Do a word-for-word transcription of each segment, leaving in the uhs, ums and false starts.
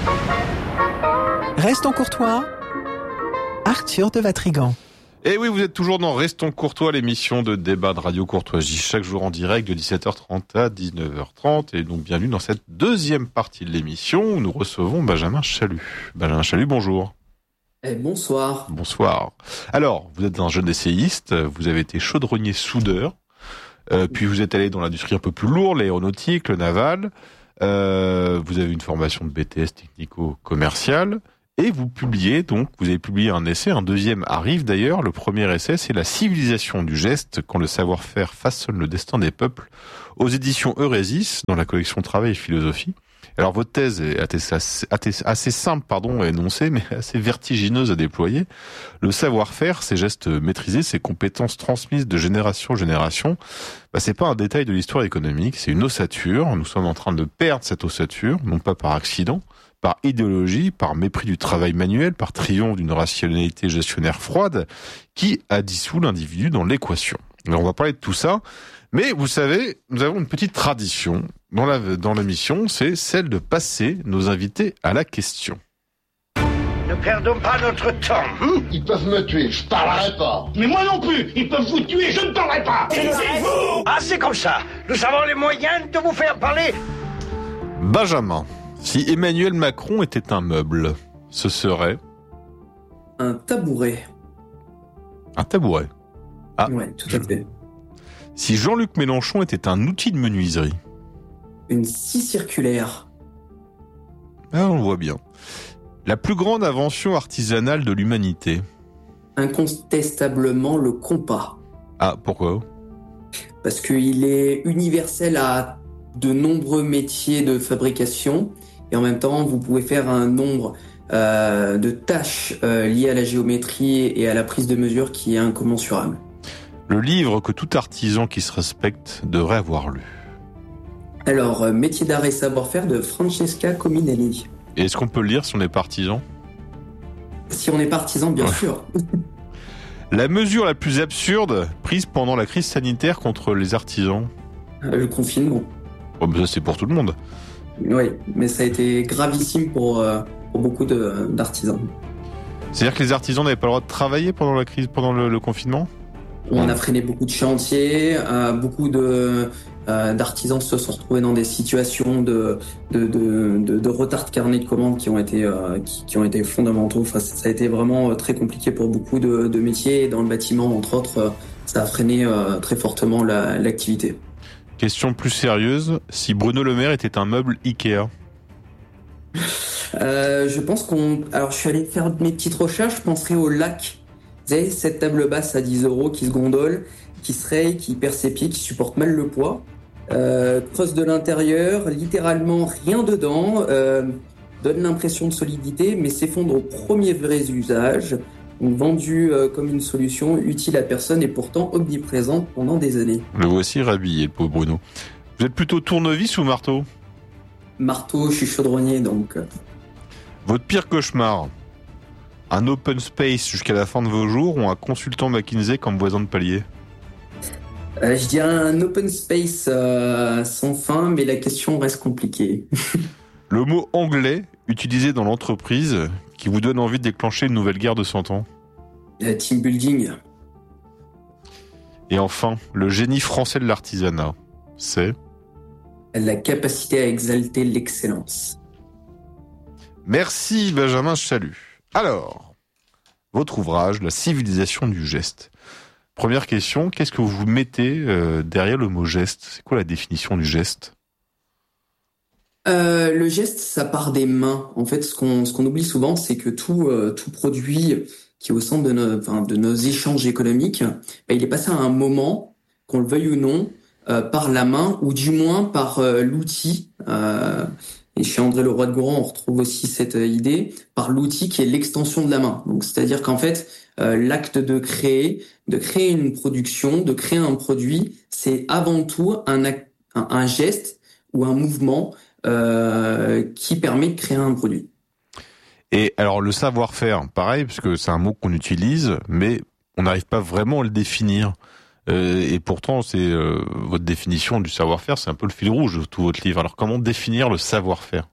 Restons courtois, Arthur de Vatrigan. Et oui, vous êtes toujours dans Restons courtois, l'émission de débat de Radio Courtoisie, chaque jour en direct de dix-sept heures trente à dix-neuf heures trente. Et donc, bienvenue dans cette deuxième partie de l'émission où nous recevons Benjamin Chalut. Benjamin Chalut, bonjour. Eh, bonsoir. Bonsoir. Alors, vous êtes un jeune essayiste, vous avez été chaudronnier soudeur, euh, puis vous êtes allé dans l'industrie un peu plus lourde, l'aéronautique, le naval, euh, vous avez une formation de B T S technico-commercial. Et vous publiez donc, vous avez publié un essai, un deuxième arrive d'ailleurs. Le premier essai, c'est La civilisation du geste, quand le savoir-faire façonne le destin des peuples, aux éditions Eurésis, dans la collection Travail et Philosophie. Alors votre thèse est assez, assez, assez simple, pardon, à énoncer, mais assez vertigineuse à déployer. Le savoir-faire, ces gestes maîtrisés, ces compétences transmises de génération en génération, bah, c'est pas un détail de l'histoire économique, c'est une ossature. Nous sommes en train de perdre cette ossature, non pas par accident, par idéologie, par mépris du travail manuel, par triomphe d'une rationalité gestionnaire froide, qui a dissous l'individu dans l'équation. Alors on va parler de tout ça, mais vous savez, nous avons une petite tradition dans la, dans l'émission, c'est celle de passer nos invités à la question. Ne perdons pas notre temps. Hum, ils peuvent me tuer, je parlerai pas. Mais moi non plus, ils peuvent vous tuer, je ne parlerai pas. Taisez-vous. Ah, c'est comme ça. Nous avons les moyens de vous faire parler. Benjamin. Si Emmanuel Macron était un meuble, ce serait... Un tabouret. Un tabouret. Ah, ouais, tout à fait. Si Jean-Luc Mélenchon était un outil de menuiserie. Une scie circulaire. Ah, on le voit bien. La plus grande invention artisanale de l'humanité. Incontestablement le compas. Ah, pourquoi ? Parce qu'il est universel à de nombreux métiers de fabrication. Et en même temps, vous pouvez faire un nombre euh, de tâches euh, liées à la géométrie et à la prise de mesure qui est incommensurable. Le livre que tout artisan qui se respecte devrait avoir lu. Alors, euh, Métier d'art et savoir-faire de Francesca Cominelli. Et est-ce qu'on peut le lire si on est partisan ? Si on est partisan, bien ouais. sûr. La mesure la plus absurde prise pendant la crise sanitaire contre les artisans ? euh, Le confinement. Oh, mais ça, c'est pour tout le monde. Oui, mais ça a été gravissime pour, euh, pour beaucoup de, d'artisans. C'est-à-dire que les artisans n'avaient pas le droit de travailler pendant la crise, pendant le, le confinement ? On ouais. a freiné beaucoup de chantiers, euh, beaucoup de, euh, d'artisans se sont retrouvés dans des situations de, de, de, de, de retard de carnet de commandes qui ont été, euh, qui, qui ont été fondamentaux. Enfin, ça a été vraiment très compliqué pour beaucoup de, de métiers. Et dans le bâtiment, entre autres, ça a freiné euh, très fortement la, l'activité. Question plus sérieuse, si Bruno Le Maire était un meuble Ikea ? euh, Je pense qu'on... Alors, je suis allé faire mes petites recherches, je penserais au lac. Vous savez, cette table basse à dix euros qui se gondole, qui se raye, qui perd ses pieds, qui supporte mal le poids. Euh, creuse de l'intérieur, littéralement rien dedans, euh, donne l'impression de solidité, mais s'effondre au premier vrai usage. Donc, vendu euh, comme une solution utile à personne et pourtant omniprésente pendant des années. Le voici rhabillé, le pauvre Bruno. Vous êtes plutôt tournevis ou marteau ? Marteau, je suis chaudronnier, donc... Votre pire cauchemar ? Un open space jusqu'à la fin de vos jours ou un consultant McKinsey comme voisin de palier ? euh, Je dirais un open space euh, sans fin, mais la question reste compliquée. Le mot anglais utilisé dans l'entreprise qui vous donne envie de déclencher une nouvelle guerre de cent ans ? euh, Team building. Et enfin, le génie français de l'artisanat, c'est ? La capacité à exalter l'excellence. Merci Benjamin Chalut. Alors, votre ouvrage, La civilisation du geste. Première question, qu'est-ce que vous mettez euh, derrière le mot geste ? C'est quoi la définition du geste ? Euh, le geste, ça part des mains. En fait, ce qu'on, ce qu'on oublie souvent, c'est que tout, euh, tout produit qui est au centre de nos, enfin, de nos échanges économiques, bah, il est passé à un moment, qu'on le veuille ou non, euh, par la main, ou du moins par euh, l'outil. Euh, et chez André Leroi-de-Gourhan, on retrouve aussi cette euh, idée, par l'outil qui est l'extension de la main. Donc, c'est-à-dire qu'en fait, euh, l'acte de créer, de créer une production, de créer un produit, c'est avant tout un, acte, un, un geste ou un mouvement Euh, qui permet de créer un produit. Et alors le savoir-faire, pareil, parce que c'est un mot qu'on utilise, mais on n'arrive pas vraiment à le définir. Euh, et pourtant, c'est euh, votre définition du savoir-faire, c'est un peu le fil rouge de tout votre livre. Alors comment définir le savoir-faire ?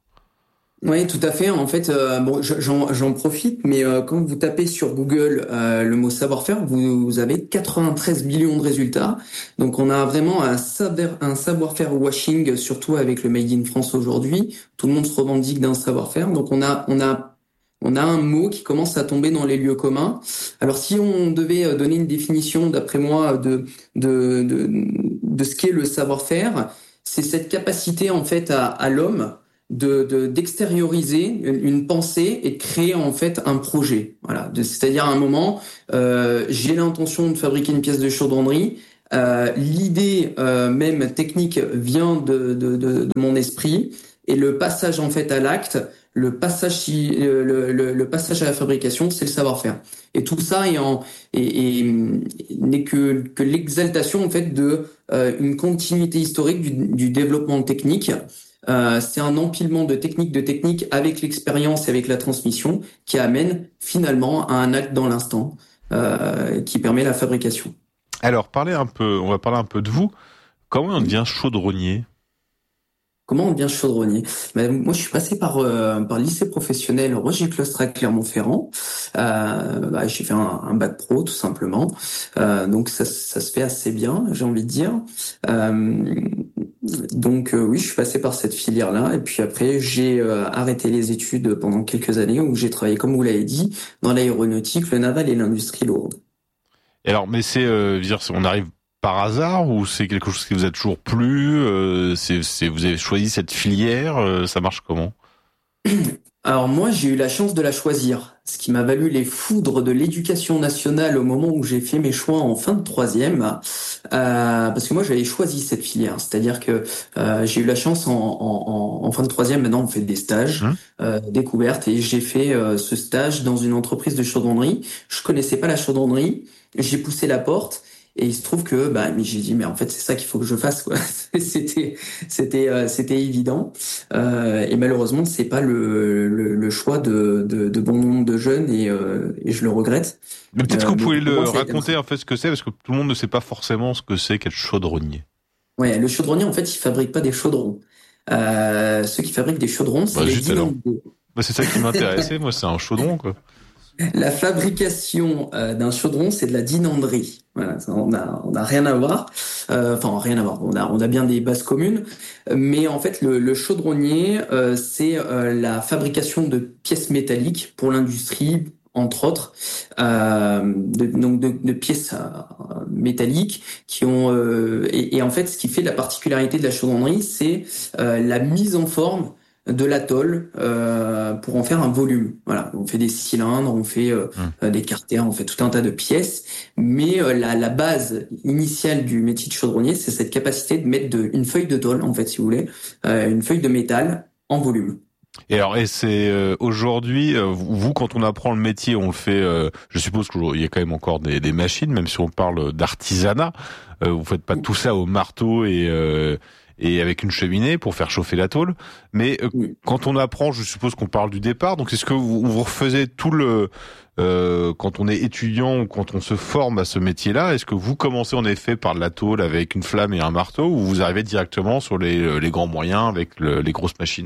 Oui, tout à fait. En fait, euh, bon, j'en, j'en profite, mais euh, quand vous tapez sur Google euh, le mot savoir-faire, vous, vous avez quatre-vingt-treize millions de résultats. Donc, on a vraiment un savoir, un savoir-faire washing, surtout avec le Made in France aujourd'hui. Tout le monde se revendique d'un savoir-faire. Donc, on a, on a, on a un mot qui commence à tomber dans les lieux communs. Alors, si on devait donner une définition, d'après moi, de de de, de ce qu'est le savoir-faire, c'est cette capacité en fait à, à l'homme de, de d'extérioriser une, une pensée et de créer en fait un projet. Voilà, de, c'est-à-dire à un moment, euh, j'ai l'intention de fabriquer une pièce de chaudronnerie. Euh, l'idée euh, même technique vient de, de, de, de mon esprit et le passage en fait à l'acte, le passage le, le, le passage à la fabrication, c'est le savoir-faire. Et tout ça est en et, et n'est que que l'exaltation en fait de euh, une continuité historique du, du développement technique. Euh, c'est un empilement de techniques de techniques avec l'expérience et avec la transmission qui amène finalement à un acte dans l'instant euh, qui permet la fabrication. Alors, parlez un peu, on va parler un peu de vous. Comment on devient chaudronnier ? Comment on devient chaudronnier ? Ben, moi, je suis passé par euh, par le lycée professionnel Roger Claustrat Clermont-Ferrand. Euh, bah, j'ai fait un, un bac pro, tout simplement. Euh, donc, ça, ça se fait assez bien, j'ai envie de dire. Euh, donc, euh, oui, je suis passé par cette filière-là. Et puis après, j'ai euh, arrêté les études pendant quelques années où j'ai travaillé, comme vous l'avez dit, dans l'aéronautique, le naval et l'industrie lourde. Et alors, mais c'est, euh, dire, on arrive par hasard ou c'est quelque chose qui vous a toujours plu euh, c'est, c'est, vous avez choisi cette filière euh, ça marche comment ? Alors moi, j'ai eu la chance de la choisir, ce qui m'a valu les foudres de l'éducation nationale au moment où j'ai fait mes choix en fin de troisième, euh, parce que moi j'avais choisi cette filière, c'est-à-dire que euh, j'ai eu la chance en, en, en fin de troisième, maintenant on fait des stages, mmh. euh, découvertes, et j'ai fait euh, ce stage dans une entreprise de chaudronnerie. Je connaissais pas la chaudronnerie, j'ai poussé la porte. Et il se trouve que bah j'ai dit mais en fait c'est ça qu'il faut que je fasse quoi. c'était c'était euh, c'était évident euh, et malheureusement c'est pas le le, le choix de, de de bon nombre de jeunes et euh, et je le regrette. Mais peut-être euh, que vous pouvez le moi, raconter en fait ce que c'est parce que tout le monde ne sait pas forcément ce que c'est qu'être chaudronnier. Ouais, le chaudronnier en fait il fabrique pas des chaudrons. Euh, ceux qui fabriquent des chaudrons c'est bah, les dynamiques. Bah, c'est ça qui m'intéressait moi, c'est un chaudron quoi. La fabrication euh, d'un chaudron, c'est de la dinanderie. Voilà, ça, on a on a rien à voir. Euh, enfin, rien à voir. On a on a bien des bases communes, mais en fait, le, le chaudronnier, euh, c'est euh, la fabrication de pièces métalliques pour l'industrie, entre autres, euh, de, donc de, de pièces euh, métalliques qui ont euh, et, et en fait, ce qui fait la particularité de la chaudronnerie, c'est euh, la mise en forme de l'atoll euh, pour en faire un volume. Voilà, on fait des cylindres, on fait euh, mmh. des carters, on fait tout un tas de pièces, mais euh, la, la base initiale du métier de chaudronnier, c'est cette capacité de mettre de, une feuille de tôle, en fait, si vous voulez, euh, une feuille de métal en volume. Et alors, et c'est euh, aujourd'hui, euh, vous, quand on apprend le métier, on le fait. Euh, je suppose qu'il y a quand même encore des, des machines, même si on parle d'artisanat. Euh, vous faites pas tout ça au marteau et euh, et avec une cheminée pour faire chauffer la tôle. Mais euh, oui. Quand on apprend, je suppose qu'on parle du départ. Donc, est-ce que vous, vous refaisez tout le euh, quand on est étudiant ou quand on se forme à ce métier-là, est-ce que vous commencez en effet par de la tôle avec une flamme et un marteau, ou vous arrivez directement sur les, les grands moyens avec le, les grosses machines ?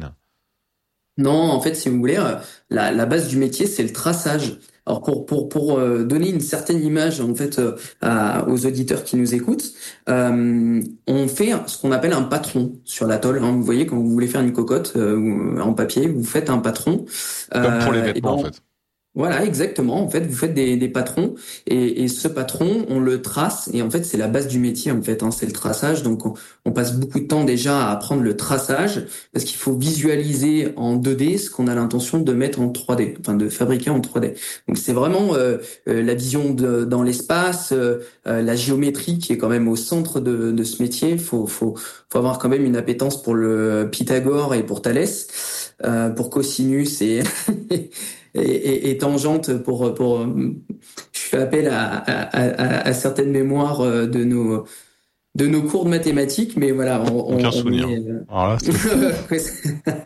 Non, en fait, si vous voulez, la, la base du métier, c'est le traçage. Alors pour pour pour euh, donner une certaine image en fait euh, à, aux auditeurs qui nous écoutent, euh, on fait ce qu'on appelle un patron sur la tôle. Hein. Vous voyez, quand vous voulez faire une cocotte euh, en papier, vous faites un patron. Comme pour les vêtements, ben, en fait. Voilà, exactement. En fait, vous faites des, des patrons et, et ce patron, on le trace et en fait, c'est la base du métier. En fait, hein, c'est le traçage. Donc, on, on passe beaucoup de temps déjà à apprendre le traçage parce qu'il faut visualiser en deux D ce qu'on a l'intention de mettre en trois D, enfin de fabriquer en trois D. Donc, c'est vraiment euh, euh, la vision de, dans l'espace, euh, euh, la géométrie qui est quand même au centre de, de ce métier. Faut, faut, faut avoir quand même une appétence pour le Pythagore et pour Thalès, euh, pour cosinus et Et, et, et tangente pour pour je fais appel à, à, à, à certaines mémoires de nos de nos cours de mathématiques, mais voilà, on, aucun on, souvenir. on est... Alors là,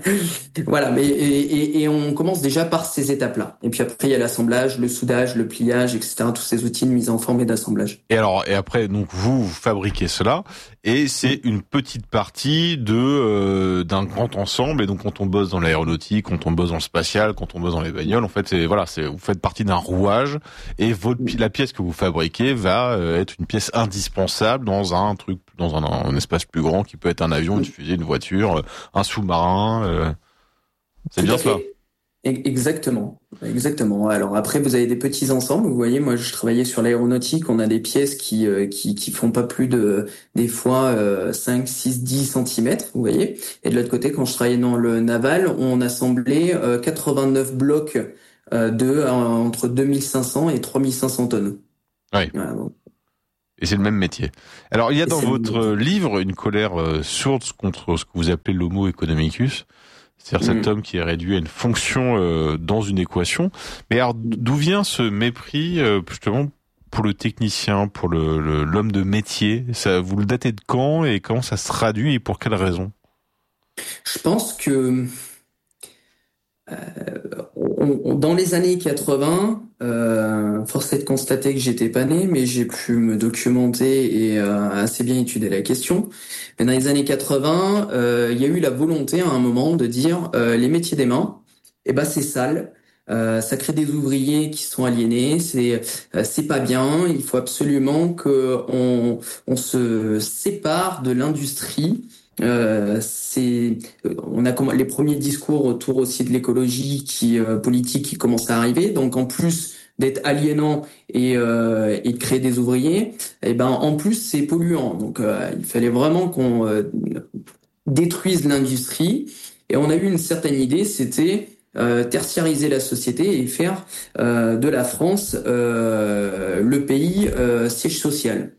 Voilà, mais et, et, et on commence déjà par ces étapes-là. Et puis après, il y a l'assemblage, le soudage, le pliage, et cetera. Tous ces outils de mise en forme et d'assemblage. Et alors, et après, donc vous, vous fabriquez cela, et c'est une petite partie de euh, d'un grand ensemble. Et donc, quand on bosse dans l'aéronautique, quand on bosse dans le spatial, quand on bosse dans les bagnoles, en fait, c'est voilà, c'est vous faites partie d'un rouage, et votre la pièce que vous fabriquez va euh, être une pièce indispensable dans un truc, dans un, un espace plus grand qui peut être un avion, une fusée, une voiture, un sous-marin. Euh, c'est Tout bien à cela. fait. Exactement, exactement. Alors après, vous avez des petits ensembles. Vous voyez, moi, je travaillais sur l'aéronautique. On a des pièces qui euh, qui qui font pas plus de des fois euh, cinq, six, dix centimètres. Vous voyez. Et de l'autre côté, quand je travaillais dans le naval, on assemblait euh, quatre-vingt-neuf blocs euh, de euh, entre deux mille cinq cents et trois mille cinq cents tonnes. Oui. Voilà, bon. Et c'est le même métier. Alors, il y a Et dans c'est le votre même livre une colère euh, sourde contre ce que vous appelez l'homo economicus. C'est-à-dire cet Mmh. homme qui est réduit à une fonction euh, dans une équation. Mais alors, d'où vient ce mépris, euh, justement, pour le technicien, pour le, le l'homme de métier? Ça, vous le datez de quand et comment ça se traduit et pour quelles raisons? Je pense que euh, on- on- dans les années quatre-vingts, euh, force est de constater que j'étais pas né, mais j'ai pu me documenter et euh, assez bien étudier la question. Mais dans les années quatre-vingts, euh, il y a eu la volonté à un moment de dire euh, les métiers des mains, eh ben c'est sale. Euh, ça crée des ouvriers qui sont aliénés, c'est euh, c'est pas bien. Il faut absolument que on on se sépare de l'industrie. Euh, c'est on a comm- les premiers discours autour aussi de l'écologie qui euh, politique qui commencent à arriver. Donc en plus d'être aliénant et euh, et de créer des ouvriers, et ben en plus c'est polluant. Donc euh, il fallait vraiment qu'on euh, détruise l'industrie. Et on a eu une certaine idée, c'était euh, tertiariser la société et faire euh, de la France euh, le pays euh, siège social.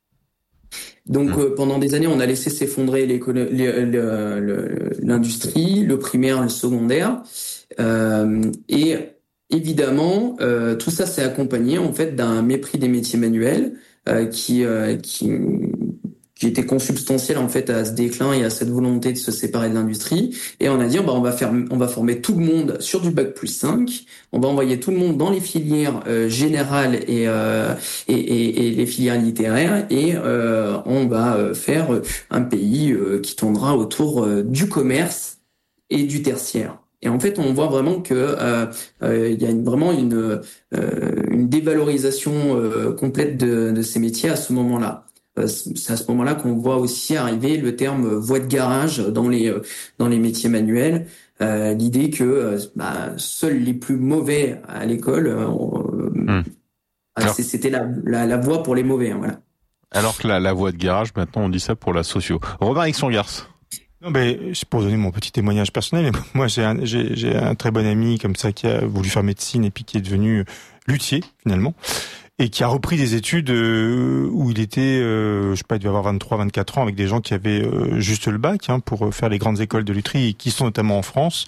Donc Mmh. euh, pendant des années, on a laissé s'effondrer l'écolo- les- le- le- l'industrie, le primaire, le secondaire, Euh, et évidemment, euh, tout ça s'est accompagné en fait d'un mépris des métiers manuels euh, qui euh, qui qui était consubstantiel en fait à ce déclin et à cette volonté de se séparer de l'industrie. Et on a dit, bah, on va faire, on va former tout le monde sur du bac plus cinq. On va envoyer tout le monde dans les filières euh, générales et, euh, et, et, et les filières littéraires. Et euh, on va euh, faire un pays euh, qui tournera autour euh, du commerce et du tertiaire. Et en fait, on voit vraiment que euh, euh, il y a une, vraiment une, euh, une dévalorisation euh, complète de, de ces métiers à ce moment-là. C'est à ce moment-là qu'on voit aussi arriver le terme voie de garage dans les dans les métiers manuels. Euh, l'idée que bah, seuls les plus mauvais à l'école, euh, Mmh. Alors, c'était la, la la voie pour les mauvais. Hein, voilà. alors que la, la voie de garage, maintenant, on dit ça pour la socio. Romaric Songarce. Non, ben, c'est pour donner mon petit témoignage personnel. Moi, j'ai un, j'ai, j'ai un très bon ami comme ça qui a voulu faire médecine et puis qui est devenu luthier finalement et qui a repris des études euh, où il était, euh, je sais pas, il devait avoir vingt-trois, vingt-quatre ans avec des gens qui avaient euh, juste le bac hein, pour faire les grandes écoles de lutherie et qui sont notamment en France.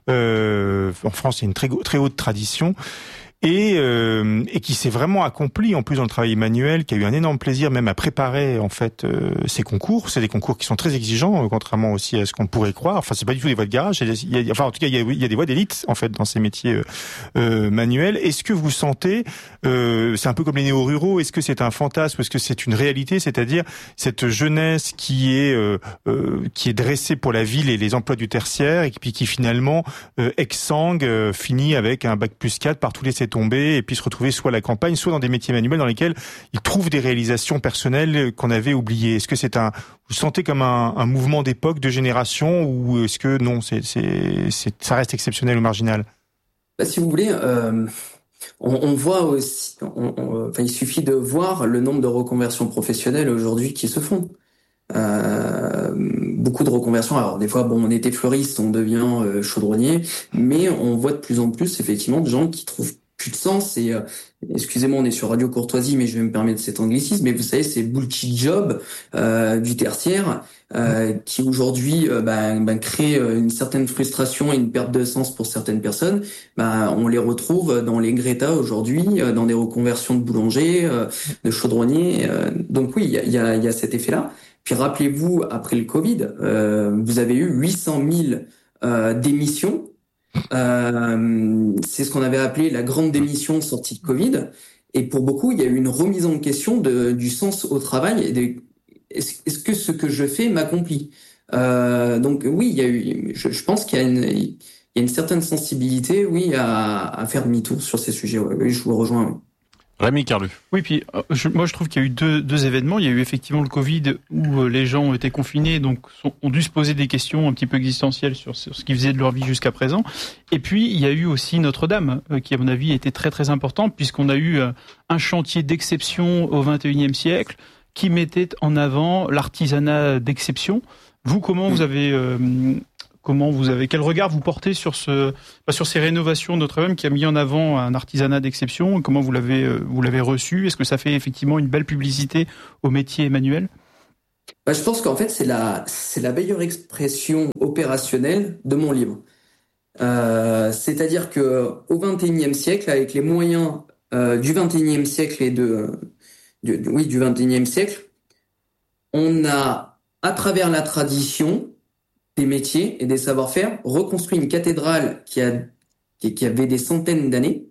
Euh, en France, il y a une très, très haute tradition. Et, euh, et qui s'est vraiment accompli en plus dans le travail manuel, qui a eu un énorme plaisir même à préparer en fait euh, ces concours. C'est des concours qui sont très exigeants, euh, contrairement aussi à ce qu'on pourrait croire. Enfin, c'est pas du tout des voies de garage. Il y a, enfin, en tout cas, il y a, il y a des voies d'élite en fait dans ces métiers euh, euh, manuels. Est-ce que vous sentez, euh, c'est un peu comme les néo-ruraux, est-ce que c'est un fantasme, est-ce que c'est une réalité, c'est-à-dire cette jeunesse qui est euh, euh, qui est dressée pour la ville et les emplois du tertiaire et puis qui finalement euh, exsangue, euh, finit avec un bac plus quatre par tous les tomber et puis se retrouver soit à la campagne, soit dans des métiers manuels dans lesquels ils trouvent des réalisations personnelles qu'on avait oubliées. Est-ce que c'est un, vous sentez comme un, un mouvement d'époque, de génération, ou est-ce que non, c'est, c'est, c'est, ça reste exceptionnel ou marginal? Bah, si vous voulez, euh, on, on voit aussi, on, on, enfin, il suffit de voir le nombre de reconversions professionnelles aujourd'hui qui se font. Euh, beaucoup de reconversions. Alors des fois, bon, on était fleuriste, on devient euh, chaudronnier, mais on voit de plus en plus effectivement de gens qui trouvent plus de sens. Et euh, excusez-moi, on est sur Radio Courtoisie, mais je vais me permettre cet anglicisme. Mais vous savez, ces bullshit jobs euh, du tertiaire euh, qui aujourd'hui euh, ben, ben, créent une certaine frustration et une perte de sens pour certaines personnes. Ben, on les retrouve dans les Greta aujourd'hui, dans des reconversions de boulanger, euh, de chaudronnier. Euh, donc oui, il y a, y a, y a cet effet-là. Puis rappelez-vous, après le Covid, euh, vous avez eu huit cent mille euh, démission. Euh, c'est ce qu'on avait appelé la grande démission sortie de Covid. Et pour beaucoup, il y a eu une remise en question de, du sens au travail et de est-ce, est-ce que ce que je fais m'accomplit. Euh, donc oui, il y a eu. Je, je pense qu'il y a une, il y a une certaine sensibilité, oui, à, à faire demi-tour sur ces sujets. Ouais, oui, je vous rejoins. Oui. Rémi Carlu. Oui, puis je, moi je trouve qu'il y a eu deux, deux événements. Il y a eu effectivement le Covid où les gens ont été confinés, donc sont, ont dû se poser des questions un petit peu existentielles sur, sur ce qu'ils faisaient de leur vie jusqu'à présent. Et puis il y a eu aussi Notre-Dame, qui à mon avis était très très important, puisqu'on a eu un chantier d'exception au vingt et unième siècle qui mettait en avant l'artisanat d'exception. Vous, comment vous avez... Euh, Comment vous avez, quel regard vous portez sur ce, sur ces rénovations de Notre-Dame qui a mis en avant un artisanat d'exception? Comment vous l'avez, vous l'avez reçu? Est-ce que ça fait effectivement une belle publicité au métier Emmanuel? Bah, je pense qu'en fait, c'est la, c'est la meilleure expression opérationnelle de mon livre. Euh, c'est-à-dire que au vingt et unième siècle, avec les moyens euh, du vingt et unième siècle et de, du, oui, du vingt et unième siècle, on a, à travers la tradition, des métiers et des savoir-faire, reconstruit une cathédrale qui a qui avait des centaines d'années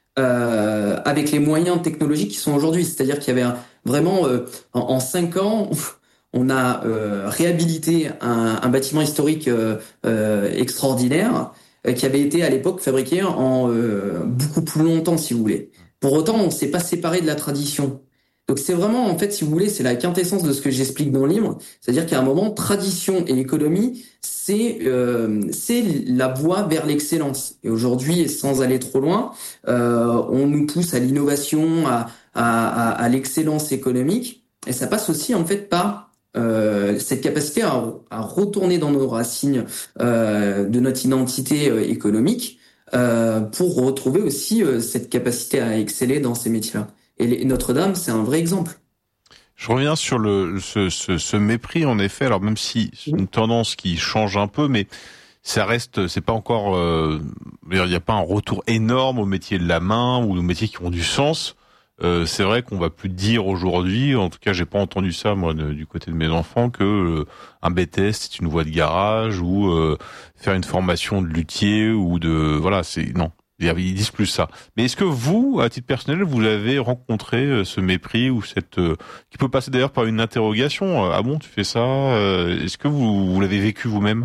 euh, avec les moyens technologiques qui sont aujourd'hui. C'est-à-dire qu'il y avait un, vraiment euh, en, en cinq ans, on a euh, réhabilité un, un bâtiment historique euh, euh, extraordinaire euh, qui avait été à l'époque fabriqué en euh, beaucoup plus longtemps, si vous voulez. Pour autant, on s'est pas séparé de la tradition. Donc c'est vraiment, en fait, si vous voulez, c'est la quintessence de ce que j'explique dans le livre. C'est-à-dire qu'à un moment, tradition et économie, c'est euh, c'est la voie vers l'excellence. Et aujourd'hui, sans aller trop loin, euh, on nous pousse à l'innovation, à, à, à, à l'excellence économique. Et ça passe aussi, en fait, par euh, cette capacité à, à retourner dans nos racines euh, de notre identité euh, économique euh, pour retrouver aussi euh, cette capacité à exceller dans ces métiers-là. Et Notre-Dame, c'est un vrai exemple. Je reviens sur le ce, ce, ce mépris, en effet. Alors même si c'est une tendance qui change un peu, mais ça reste, c'est pas encore, euh, il n'y a pas un retour énorme aux métiers de la main ou aux métiers qui ont du sens. Euh, c'est vrai qu'on va plus dire aujourd'hui, en tout cas, j'ai pas entendu ça moi de, du côté de mes enfants, que euh, un B T S c'est une voie de garage ou euh, faire une formation de luthier ou de voilà, c'est non. Ils disent plus ça. Mais est-ce que vous, à titre personnel, vous avez rencontré ce mépris ou cette euh, qui peut passer d'ailleurs par une interrogation? Ah bon, tu fais ça? Est-ce que vous, vous l'avez vécu vous-même?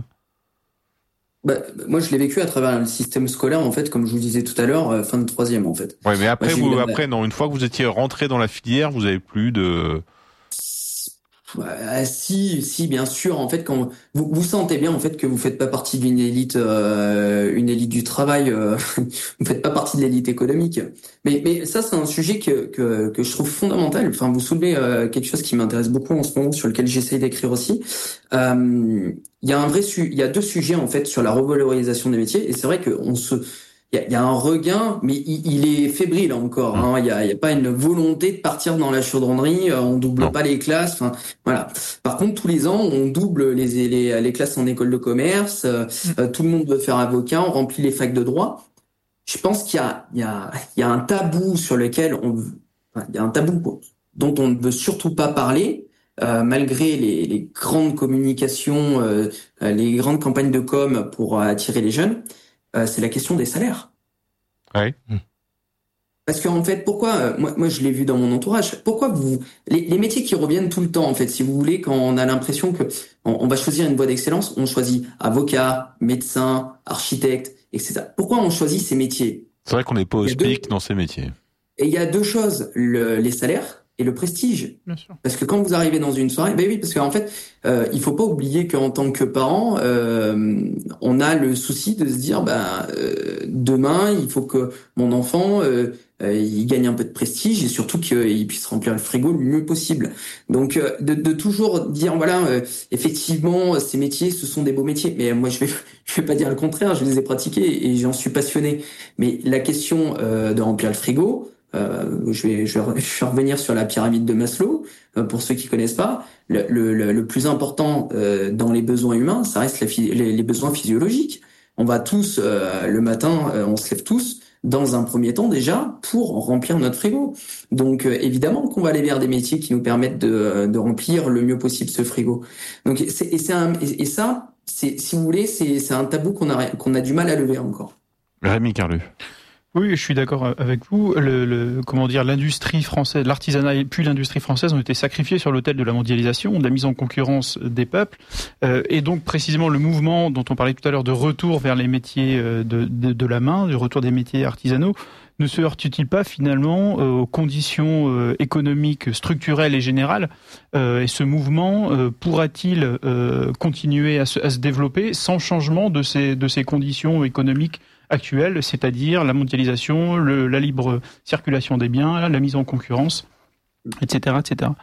Bah, moi, je l'ai vécu à travers le système scolaire, en fait, comme je vous disais tout à l'heure, euh, fin de troisième, en fait. Ouais, mais après, moi, vous, eu... après, non, une fois que vous étiez rentré dans la filière, vous avez plus de. Ah, si, si, bien sûr. En fait, quand vous, vous sentez bien, en fait, que vous faites pas partie d'une élite, euh, une élite du travail, euh, vous faites pas partie de l'élite économique. Mais, mais ça, c'est un sujet que que, que je trouve fondamental. Enfin, vous soulevez euh, quelque chose qui m'intéresse beaucoup en ce moment, sur lequel j'essaye d'écrire aussi. Euh, il y a un vrai, su- il y a deux sujets en fait sur la revalorisation des métiers, et c'est vrai que on se Il y, a, il y a un regain, mais il, il est fébrile encore. Hein. Il y a, il y a pas une volonté de partir dans la chaudronnerie. On double non. pas les classes. Enfin, voilà. Par contre, tous les ans, on double les les, les classes en école de commerce. Euh, mm. Tout le monde veut faire avocat. On remplit les facs de droit. Je pense qu'il y a il y a il y a un tabou sur lequel on enfin, il y a un tabou quoi, dont on ne veut surtout pas parler. Euh, malgré les, les grandes communications, euh, les grandes campagnes de com pour attirer les jeunes. Euh, c'est la question des salaires. Ouais. Parce qu'en fait, pourquoi euh, moi, moi, je l'ai vu dans mon entourage. Pourquoi vous les, les métiers qui reviennent tout le temps, en fait, si vous voulez, quand on a l'impression que on, on va choisir une voie d'excellence, on choisit avocat, médecin, architecte, et cetera. Pourquoi on choisit ces métiers? C'est vrai qu'on n'est pas au SPIC dans ces métiers. Et il y a deux choses le, les salaires et le prestige. Bien sûr. Parce que quand vous arrivez dans une soirée, ben oui, parce qu'en fait, euh, il faut pas oublier qu'en tant que parent, euh, on a le souci de se dire, bah, euh, demain, il faut que mon enfant, euh, euh, il gagne un peu de prestige et surtout qu'il puisse remplir le frigo le mieux possible. Donc, euh, de, de toujours dire, voilà, euh, effectivement, ces métiers, ce sont des beaux métiers. Mais moi, je vais, je vais pas dire le contraire. Je les ai pratiqués et j'en suis passionné. Mais la question euh, de remplir le frigo. Euh, je vais, je vais, je vais revenir sur la pyramide de Maslow. Euh, pour ceux qui connaissent pas, le, le, le plus important euh, dans les besoins humains, ça reste la, les, les besoins physiologiques. On va tous euh, le matin, euh, on se lève tous dans un premier temps déjà pour remplir notre frigo. Donc euh, évidemment qu'on va aller vers des métiers qui nous permettent de, de remplir le mieux possible ce frigo. Donc c'est, et, c'est un, et, et ça, c'est, si vous voulez, c'est, c'est un tabou qu'on a, qu'on a du mal à lever encore. Rémi Carlu. Oui, je suis d'accord avec vous. Le, le, comment dire, l'industrie française, l'artisanat et puis l'industrie française ont été sacrifiés sur l'autel de la mondialisation, de la mise en concurrence des peuples, euh, et donc précisément le mouvement dont on parlait tout à l'heure de retour vers les métiers de, de, de la main, du retour des métiers artisanaux, ne se heurte-t-il pas finalement euh, aux conditions euh, économiques structurelles et générales, euh, et ce mouvement euh, pourra-t-il euh, continuer à se, à se développer sans changement de ces, de ces conditions économiques actuelle, c'est-à-dire la mondialisation, le, la libre circulation des biens, la mise en concurrence, et cetera, et cetera.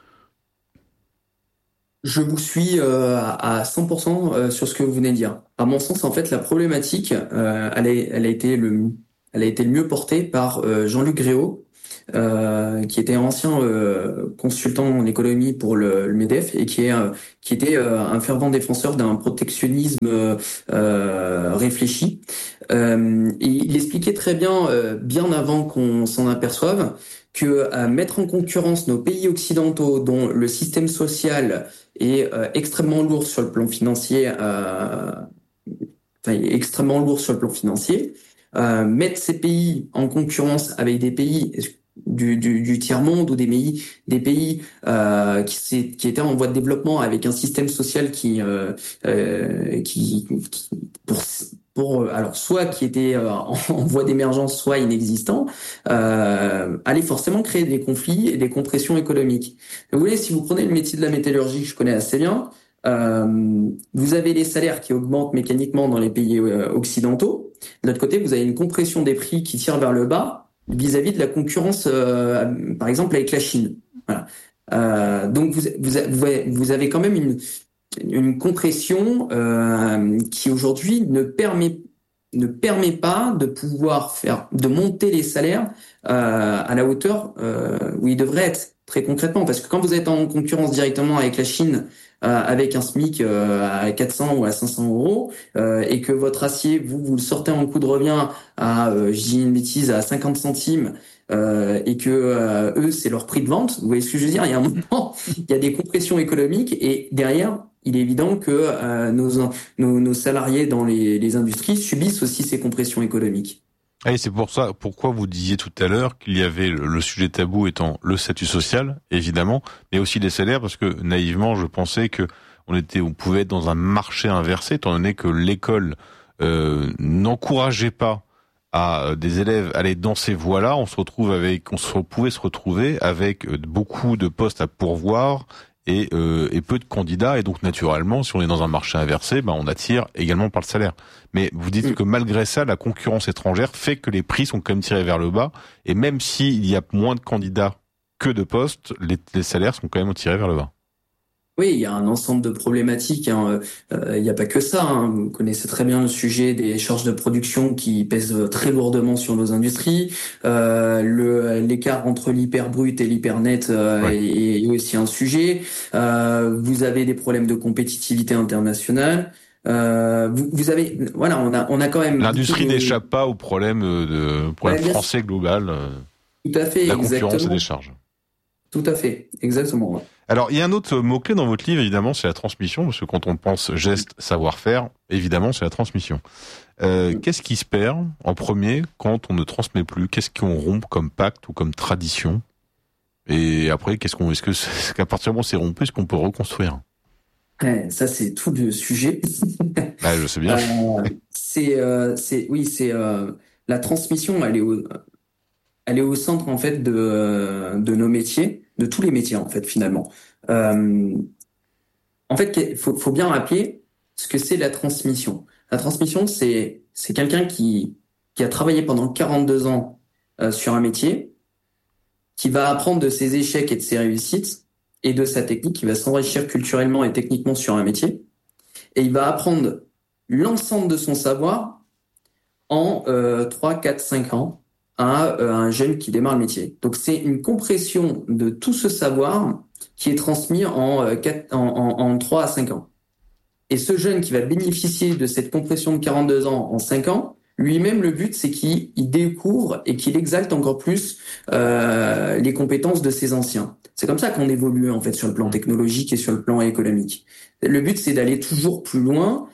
Je vous suis euh, à cent pour cent sur ce que vous venez de dire. À mon sens, en fait, la problématique, euh, elle, a, elle a été le, elle a été le mieux portée par euh, Jean-Luc Gréau, euh, qui était ancien euh, consultant en économie pour le, le MEDEF et qui est euh, qui était euh, un fervent défenseur d'un protectionnisme euh, réfléchi. Euh, et il expliquait très bien, euh, bien avant qu'on s'en aperçoive, que euh, mettre en concurrence nos pays occidentaux, dont le système social est euh, extrêmement lourd sur le plan financier, euh, enfin, il est extrêmement lourd sur le plan financier, euh, mettre ces pays en concurrence avec des pays du, du, du tiers-monde ou des pays, des pays euh, qui, qui étaient en voie de développement avec un système social qui, euh, euh, qui, qui pour, pour alors soit qui était euh, en, en voie d'émergence, soit inexistant, euh, allait forcément créer des conflits et des compressions économiques. Vous voyez, si vous prenez le métier de la métallurgie, que je connais assez bien, euh, vous avez les salaires qui augmentent mécaniquement dans les pays euh, occidentaux. De l'autre côté, vous avez une compression des prix qui tire vers le bas vis-à-vis de la concurrence, euh, par exemple avec la Chine. Voilà. Euh, donc vous, vous, vous avez quand même une, une compression euh, qui aujourd'hui ne permet ne permet pas de pouvoir faire de monter les salaires euh, à la hauteur euh, où ils devraient être très concrètement, parce que quand vous êtes en concurrence directement avec la Chine, euh, avec un SMIC euh, à quatre cents ou à cinq cents euros, euh, et que votre acier, vous vous le sortez en coût de revient à, euh, je dis une bêtise, à cinquante centimes, euh, et que euh, eux c'est leur prix de vente, vous voyez ce que je veux dire, il y a un moment, il y a des compressions économiques, et derrière il est évident que euh, nos, nos nos salariés dans les, les industries subissent aussi ces compressions économiques. Et c'est pour ça, pourquoi vous disiez tout à l'heure qu'il y avait le, le sujet tabou étant le statut social, évidemment, mais aussi les salaires, parce que naïvement, je pensais que on était, on pouvait être dans un marché inversé, étant donné que l'école euh, n'encourageait pas à des élèves à aller dans ces voies-là. On se retrouve avec, on se pouvait se retrouver avec beaucoup de postes à pourvoir et, euh, et peu de candidats, et donc naturellement, si on est dans un marché inversé, ben on attire également par le salaire. Mais vous dites que malgré ça, la concurrence étrangère fait que les prix sont quand même tirés vers le bas, et même s'il y a moins de candidats que de postes, les, les salaires sont quand même tirés vers le bas. Oui, il y a un ensemble de problématiques. Hein. Euh, il n'y a pas que ça. Hein. Vous connaissez très bien le sujet des charges de production qui pèsent très lourdement sur nos industries. Euh, le, l'écart entre l'hyper brut et l'hyper net euh, ouais. est, est aussi un sujet. Euh, vous avez des problèmes de compétitivité internationale. Euh, vous, vous avez, voilà, on a, on a quand même. L'industrie de... n'échappe pas au problème de problème ouais, français global. Tout à fait. La exactement. concurrence et des charges. Tout à fait, exactement. Ouais. Alors, il y a un autre mot-clé dans votre livre, évidemment, c'est la transmission, parce que quand on pense geste, savoir-faire, évidemment, c'est la transmission. Euh, mmh. Qu'est-ce qui se perd en premier quand on ne transmet plus? Qu'est-ce qu'on rompt comme pacte ou comme tradition? Et après, qu'est-ce qu'on, est-ce que, est-ce qu'à partir du moment où c'est rompu, est-ce qu'on peut reconstruire? Ouais, ça, c'est tout le sujet. Ah, je sais bien. Euh, c'est, euh, c'est, oui, c'est euh, la transmission. Elle est au, elle est au centre en fait de de nos métiers, de tous les métiers en fait finalement. Euh, en fait, il faut, faut bien rappeler ce que c'est la transmission. La transmission, c'est c'est quelqu'un qui qui a travaillé pendant quarante-deux ans euh, sur un métier, qui va apprendre de ses échecs et de ses réussites et de sa technique, qui va s'enrichir culturellement et techniquement sur un métier, et il va apprendre l'ensemble de son savoir en euh, trois, quatre, cinq ans à euh, un jeune qui démarre le métier. Donc c'est une compression de tout ce savoir qui est transmis en, euh, quatre, en, en, en trois à cinq ans. Et ce jeune qui va bénéficier de cette compression de quarante-deux ans en cinq ans, lui-même, le but, c'est qu'il il découvre et qu'il exalte encore plus euh, les compétences de ses anciens. C'est comme ça qu'on évolue en fait sur le plan technologique et sur le plan économique. Le but, c'est d'aller toujours plus loin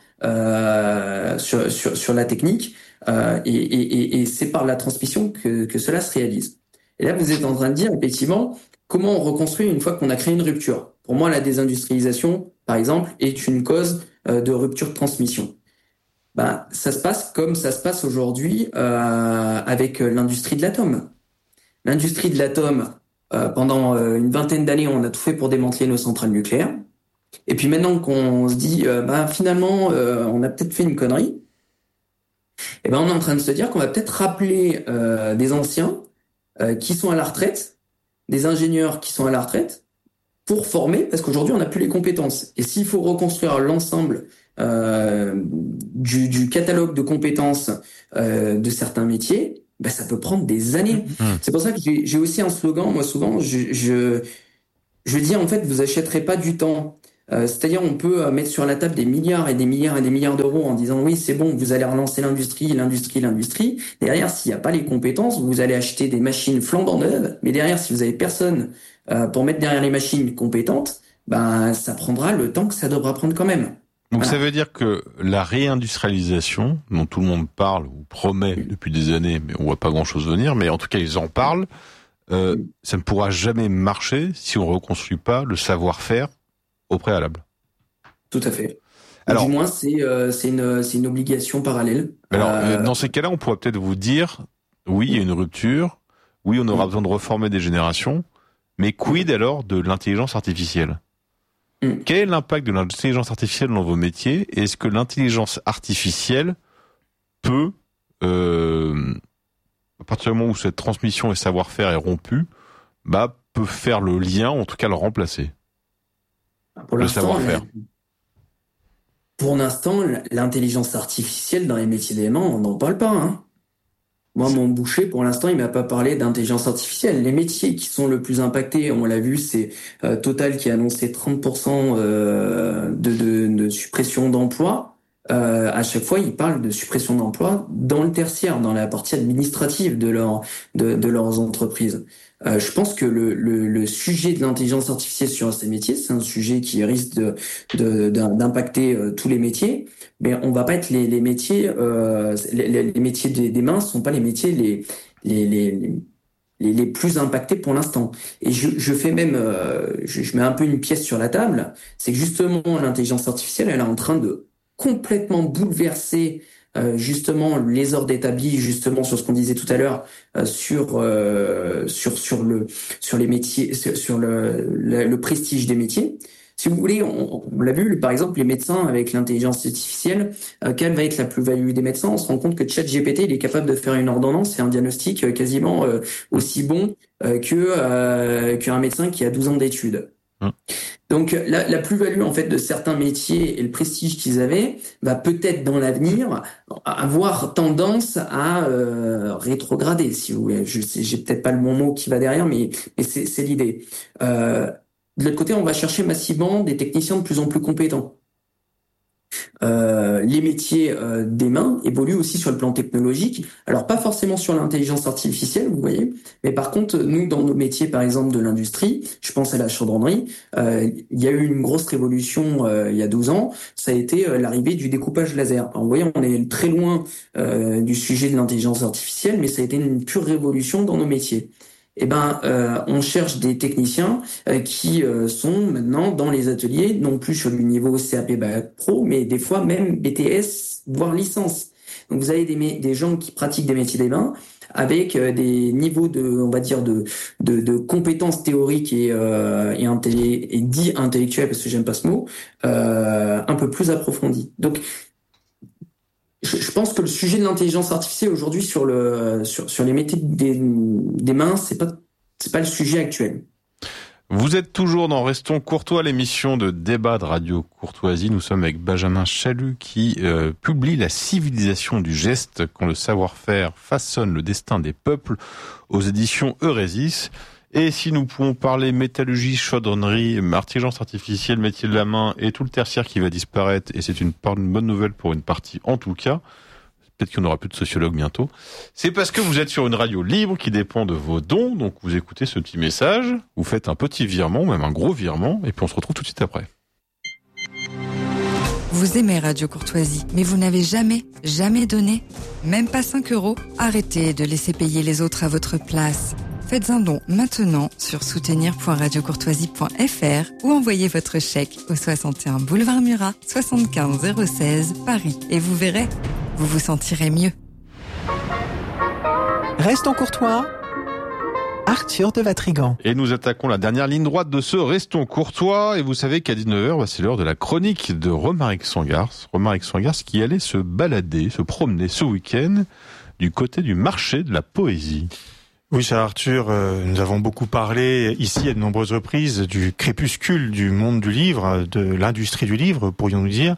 euh, sur, sur sur la technique euh, et, et, et c'est par la transmission que que cela se réalise. Et là, vous êtes en train de dire effectivement comment on reconstruit une fois qu'on a créé une rupture. Pour moi, la désindustrialisation, par exemple, est une cause euh, de rupture de transmission. Ben, ça se passe comme ça se passe aujourd'hui euh, avec l'industrie de l'atome. L'industrie de l'atome, euh, pendant euh, une vingtaine d'années, on a tout fait pour démanteler nos centrales nucléaires. Et puis maintenant qu'on se dit, euh, ben, finalement, euh, on a peut-être fait une connerie, et ben on est en train de se dire qu'on va peut-être rappeler euh, des anciens euh, qui sont à la retraite, des ingénieurs qui sont à la retraite, pour former, parce qu'aujourd'hui on n'a plus les compétences. Et s'il faut reconstruire l'ensemble Euh, du, du catalogue de compétences euh, de certains métiers, ben ça peut prendre des années. Mmh. C'est pour ça que j'ai, j'ai aussi un slogan. Moi, souvent, je, je, je dis en fait, vous achèterez pas du temps. Euh, c'est-à-dire, on peut mettre sur la table des milliards et des milliards et des milliards d'euros en disant oui, c'est bon, vous allez relancer l'industrie, l'industrie, l'industrie. Derrière, s'il n'y a pas les compétences, vous allez acheter des machines flambant neuves. Mais derrière, si vous avez personne euh, pour mettre derrière les machines compétentes, ben ça prendra le temps que ça devra prendre quand même. Donc voilà. Ça veut dire que la réindustrialisation, dont tout le monde parle ou promet depuis des années, mais on voit pas grand-chose venir, mais en tout cas ils en parlent, euh, ça ne pourra jamais marcher si on reconstruit pas le savoir-faire au préalable. Tout à fait. Alors, du moins, c'est euh, c'est une c'est une obligation parallèle. Alors, euh... dans ces cas-là, on pourrait peut-être vous dire, oui, il y a une rupture, oui, on aura mmh. besoin de reformer des générations, mais quid mmh. alors de l'intelligence artificielle ? Mmh. Quel est l'impact de l'intelligence artificielle dans vos métiers ? Et est-ce que l'intelligence artificielle peut, euh, à partir du moment où cette transmission et savoir-faire est rompue, bah, peut faire le lien, en tout cas le remplacer ? Pour le l'instant, savoir-faire. Pour l'instant, l'intelligence artificielle dans les métiers des mains, on n'en parle pas, hein. Moi, mon boucher, pour l'instant, il m'a pas parlé d'intelligence artificielle. Les métiers qui sont le plus impactés, on l'a vu, c'est euh, Total qui a annoncé trente pour cent euh, de, de, de suppression d'emplois. Euh, à chaque fois, ils parlent de suppression d'emplois dans le tertiaire, dans la partie administrative de leur de, de leurs entreprises. Euh, je pense que le, le, le sujet de l'intelligence artificielle sur ces métiers, c'est un sujet qui risque de, de, d'impacter euh, tous les métiers. Mais on va pas être les, les métiers, euh, les, les métiers des, des mains sont pas les métiers les les les les, les plus impactés pour l'instant. Et je, je fais même, euh, je, je mets un peu une pièce sur la table, c'est que justement l'intelligence artificielle, elle est en train de complètement bouleverser euh, justement les ordres établis, justement sur ce qu'on disait tout à l'heure, euh, sur euh, sur sur le sur les métiers, sur, sur le, le le prestige des métiers. Si vous voulez, on, on l'a vu, par exemple, les médecins avec l'intelligence artificielle, euh, quelle va être la plus-value des médecins ? On se rend compte que ChatGPT, il est capable de faire une ordonnance et un diagnostic euh, quasiment euh, aussi bon euh, que euh, qu'un médecin qui a douze ans d'études. Hum. Donc la, la plus-value en fait de certains métiers et le prestige qu'ils avaient va peut-être dans l'avenir avoir tendance à euh, rétrograder, si vous voulez. Je sais, j'ai peut-être pas le bon mot qui va derrière, mais, mais c'est, c'est l'idée. Euh, De l'autre côté, on va chercher massivement des techniciens de plus en plus compétents. Euh, les métiers euh, des mains évoluent aussi sur le plan technologique. Alors pas forcément sur l'intelligence artificielle, vous voyez, mais par contre, nous, dans nos métiers, par exemple, de l'industrie, je pense à la chaudronnerie, euh, il y a eu une grosse révolution euh, il y a douze ans, ça a été euh, l'arrivée du découpage laser. Alors, vous voyez, on est très loin euh, du sujet de l'intelligence artificielle, mais ça a été une pure révolution dans nos métiers. Eh ben, euh, on cherche des techniciens euh, qui euh, sont maintenant dans les ateliers, non plus sur du niveau C A P Bac Pro, mais des fois même B T S, voire licence. Donc vous avez des, des gens qui pratiquent des métiers des mains avec euh, des niveaux de, on va dire, de de, de compétences théoriques et euh, et, intellé- et dit intellectuelles, parce que j'aime pas ce mot, euh, un peu plus approfondis. Donc je pense que le sujet de l'intelligence artificielle aujourd'hui sur le sur sur les métiers des des mains, c'est pas c'est pas le sujet actuel. Vous êtes toujours dans Restons Courtois, l'émission de débat de Radio Courtoisie. Nous sommes avec Benjamin Chalut qui euh, publie La civilisation du geste, quand le savoir-faire façonne le destin des peuples, aux éditions Eurésis. Et si nous pouvons parler métallurgie, chaudronnerie, intelligence artificielle, métier de la main et tout le tertiaire qui va disparaître, et c'est une, une bonne nouvelle pour une partie en tout cas, peut-être qu'il n'y aura plus de sociologue bientôt. C'est parce que vous êtes sur une radio libre qui dépend de vos dons, donc vous écoutez ce petit message, vous faites un petit virement, même un gros virement, et puis on se retrouve tout de suite après. Vous aimez Radio Courtoisie, mais vous n'avez jamais, jamais donné, même pas cinq euros? Arrêtez de laisser payer les autres à votre place. Faites un don maintenant sur soutenir point radio courtoisie point f r ou envoyez votre chèque au soixante et un boulevard Murat, soixante-quinze zéro seize, Paris. Et vous verrez, vous vous sentirez mieux. Restons courtois. Arthur de Vatrigan. Et nous attaquons la dernière ligne droite de ce Restons courtois. Et vous savez qu'à dix-neuf heures, bah, c'est l'heure de la chronique de Romaric Sangars. Romaric Sangars qui allait se balader, se promener ce week-end du côté du marché de la poésie. Oui, cher Arthur, euh, nous avons beaucoup parlé ici à de nombreuses reprises du crépuscule du monde du livre, de l'industrie du livre, pourrions-nous dire.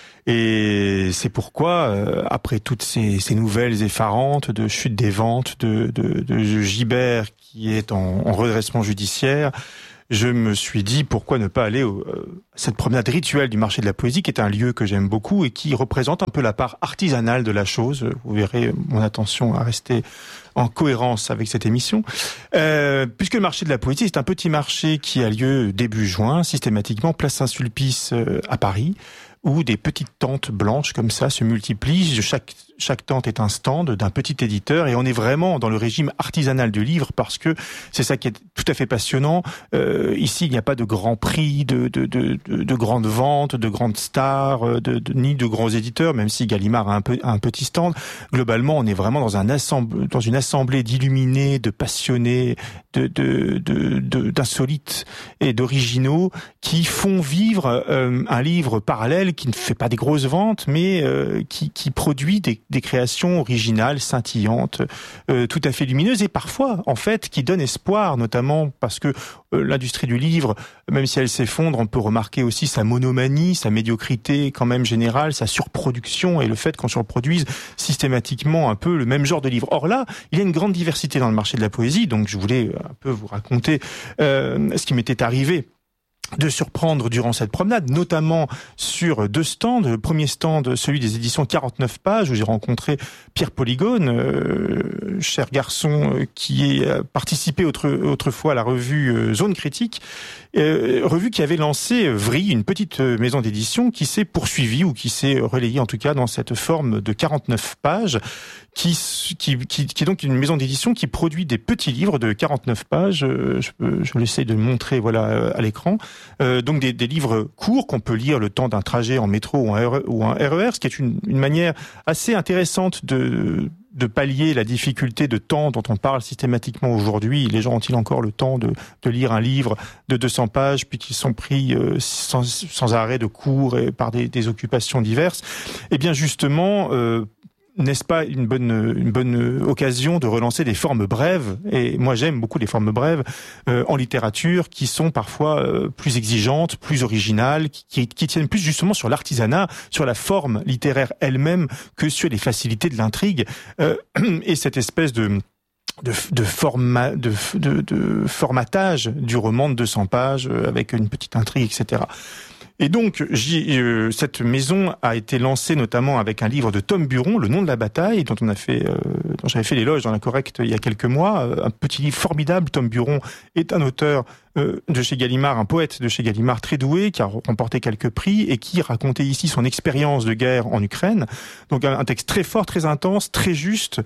Et c'est pourquoi, euh, après toutes ces, ces nouvelles effarantes de chute des ventes, de, de, de Gibert qui est en, en redressement judiciaire, je me suis dit pourquoi ne pas aller au, euh, cette promenade rituelle du marché de la poésie, qui est un lieu que j'aime beaucoup et qui représente un peu la part artisanale de la chose. Vous verrez mon attention à rester en cohérence avec cette émission. Euh, puisque le marché de la poésie, c'est un petit marché qui a lieu début juin, systématiquement, place Saint-Sulpice euh, à Paris, où des petites tentes blanches comme ça se multiplient. Chaque, chaque tente est un stand d'un petit éditeur et on est vraiment dans le régime artisanal du livre parce que c'est ça qui est tout à fait passionnant. Euh, ici, il n'y a pas de grands prix, de, de, de, de, de grandes ventes, de grandes stars, de, de, ni de grands éditeurs, même si Gallimard a un, peu, a un petit stand. Globalement, on est vraiment dans, un assemble, dans une assemblée d'illuminés, de passionnés, de, de, de, de, d'insolites et d'originaux qui font vivre euh, un livre parallèle qui ne fait pas des grosses ventes, mais euh, qui, qui produit des, des créations originales, scintillantes, euh, tout à fait lumineuses, et parfois, en fait, qui donnent espoir, notamment parce que euh, l'industrie du livre, même si elle s'effondre, on peut remarquer aussi sa monomanie, sa médiocrité quand même générale, sa surproduction, et le fait qu'on surproduise systématiquement un peu le même genre de livre. Or là, il y a une grande diversité dans le marché de la poésie, donc je voulais un peu vous raconter euh, ce qui m'était arrivé de surprendre durant cette promenade, notamment sur deux stands. Le premier stand, celui des éditions quarante-neuf pages, où j'ai rencontré Pierre Polygone, euh, cher garçon euh, qui a participé autre, autrefois à la revue euh, Zone Critique, euh, revue qui avait lancé Vry, une petite maison d'édition qui s'est poursuivie, ou qui s'est relayée en tout cas dans cette forme de quarante-neuf pages, qui, qui, qui, qui est donc une maison d'édition qui produit des petits livres de quarante-neuf pages. Euh, je, je l'essaie de le montrer voilà à l'écran. Euh, donc des, des livres courts qu'on peut lire le temps d'un trajet en métro ou un, ou un R E R, ce qui est une, une manière assez intéressante de, de pallier la difficulté de temps dont on parle systématiquement aujourd'hui. Les gens ont-ils encore le temps de, de lire un livre de deux cents pages puis qu'ils sont pris euh, sans, sans arrêt de cours et par des, des occupations diverses? Eh bien justement, euh, n'est-ce pas une bonne une bonne occasion de relancer des formes brèves? Et moi j'aime beaucoup les formes brèves euh, en littérature, qui sont parfois euh, plus exigeantes, plus originales, qui, qui tiennent plus justement sur l'artisanat, sur la forme littéraire elle-même, que sur les facilités de l'intrigue. Euh, et cette espèce de de, de, format, de, de, de formatage du roman de deux cents pages euh, avec une petite intrigue, et cetera. Et donc, j'y, euh, cette maison a été lancée notamment avec un livre de Tom Buron, Le nom de la bataille, dont on a fait, euh, dont j'avais fait l'éloge dans la Correcte il y a quelques mois. Euh, un petit livre formidable. Tom Buron est un auteur euh, de chez Gallimard, un poète de chez Gallimard très doué, qui a remporté quelques prix et qui racontait ici son expérience de guerre en Ukraine. Donc, un, un texte très fort, très intense, très juste.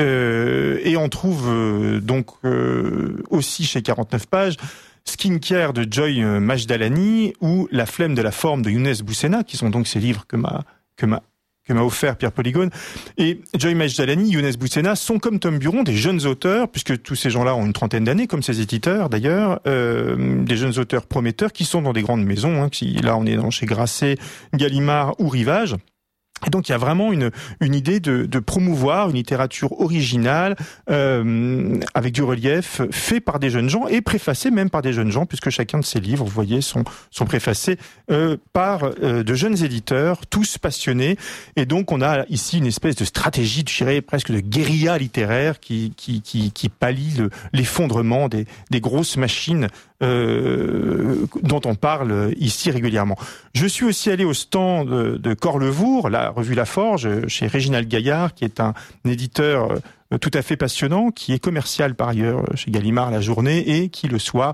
Euh, et on trouve euh, donc euh, aussi chez quarante-neuf pages Skincare de Joy Majdalani ou La flemme de la forme de Younes Boussena, qui sont donc ces livres que m'a que m'a que m'a offert Pierre Polygone. Et Joy Majdalani, Younes Boussena sont, comme Tom Buron, des jeunes auteurs, puisque tous ces gens-là ont une trentaine d'années, comme ces éditeurs d'ailleurs, euh, des jeunes auteurs prometteurs qui sont dans des grandes maisons, hein, qui, là on est dans chez Grasset, Gallimard ou Rivage. Et donc il y a vraiment une une idée de, de promouvoir une littérature originale euh, avec du relief, fait par des jeunes gens et préfacé même par des jeunes gens, puisque chacun de ces livres, vous voyez, sont sont préfacés euh, par euh, de jeunes éditeurs, tous passionnés. Et donc on a ici une espèce de stratégie, je dirais presque de guérilla littéraire qui qui qui, qui pallie le, l'effondrement des des grosses machines euh, dont on parle ici régulièrement. Je suis aussi allé au stand de, de Corlevour, la revue La Forge, chez Réginald Gaillard, qui est un, un éditeur euh, tout à fait passionnant, qui est commercial par ailleurs chez Gallimard la journée et qui le soir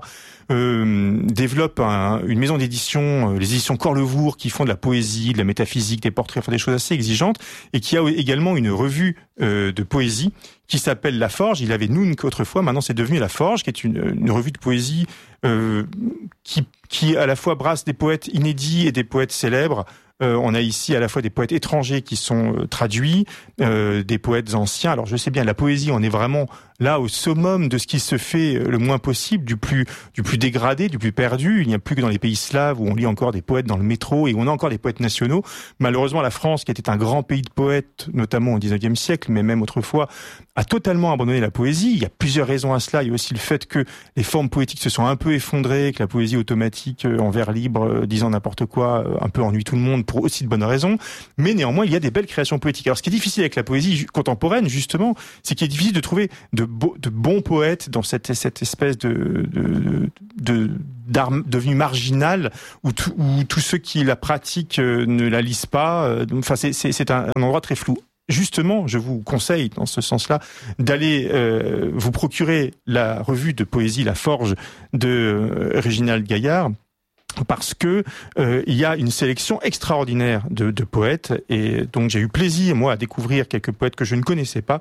euh, développe un, une maison d'édition, euh, les éditions Corlevour, qui font de la poésie, de la métaphysique, des portraits, enfin des choses assez exigeantes, et qui a également une revue euh, de poésie qui s'appelle La Forge. Il avait Noun qu'autrefois, maintenant c'est devenu La Forge, qui est une, une revue de poésie euh, qui, qui à la fois brasse des poètes inédits et des poètes célèbres. Euh, on a ici à la fois des poètes étrangers qui sont euh, traduits, euh, des poètes anciens. Alors je sais bien, la poésie, on est vraiment là au summum de ce qui se fait le moins possible, du plus du plus dégradé, du plus perdu. Il n'y a plus que dans les pays slaves où on lit encore des poètes dans le métro et où on a encore des poètes nationaux. Malheureusement, la France, qui était un grand pays de poètes, notamment au dix-neuvième siècle, mais même autrefois, a totalement abandonné la poésie. Il y a plusieurs raisons à cela. Il y a aussi le fait que les formes poétiques se sont un peu effondrées, que la poésie automatique en vers libre, disant n'importe quoi, un peu ennuie tout le monde pour aussi de bonnes raisons. Mais néanmoins, il y a des belles créations poétiques. Alors, ce qui est difficile avec la poésie contemporaine, justement, c'est qu'il est difficile de trouver de, beau, de bons poètes dans cette, cette espèce de, de, de d'art devenu marginal où, tout, où tous ceux qui la pratiquent ne la lisent pas. Enfin, c'est, c'est, c'est un, un endroit très flou. Justement, je vous conseille, dans ce sens-là, d'aller euh, vous procurer la revue de poésie La Forge de euh, Réginald Gaillard, parce que euh, il y a une sélection extraordinaire de, de poètes, et donc j'ai eu plaisir, moi, à découvrir quelques poètes que je ne connaissais pas.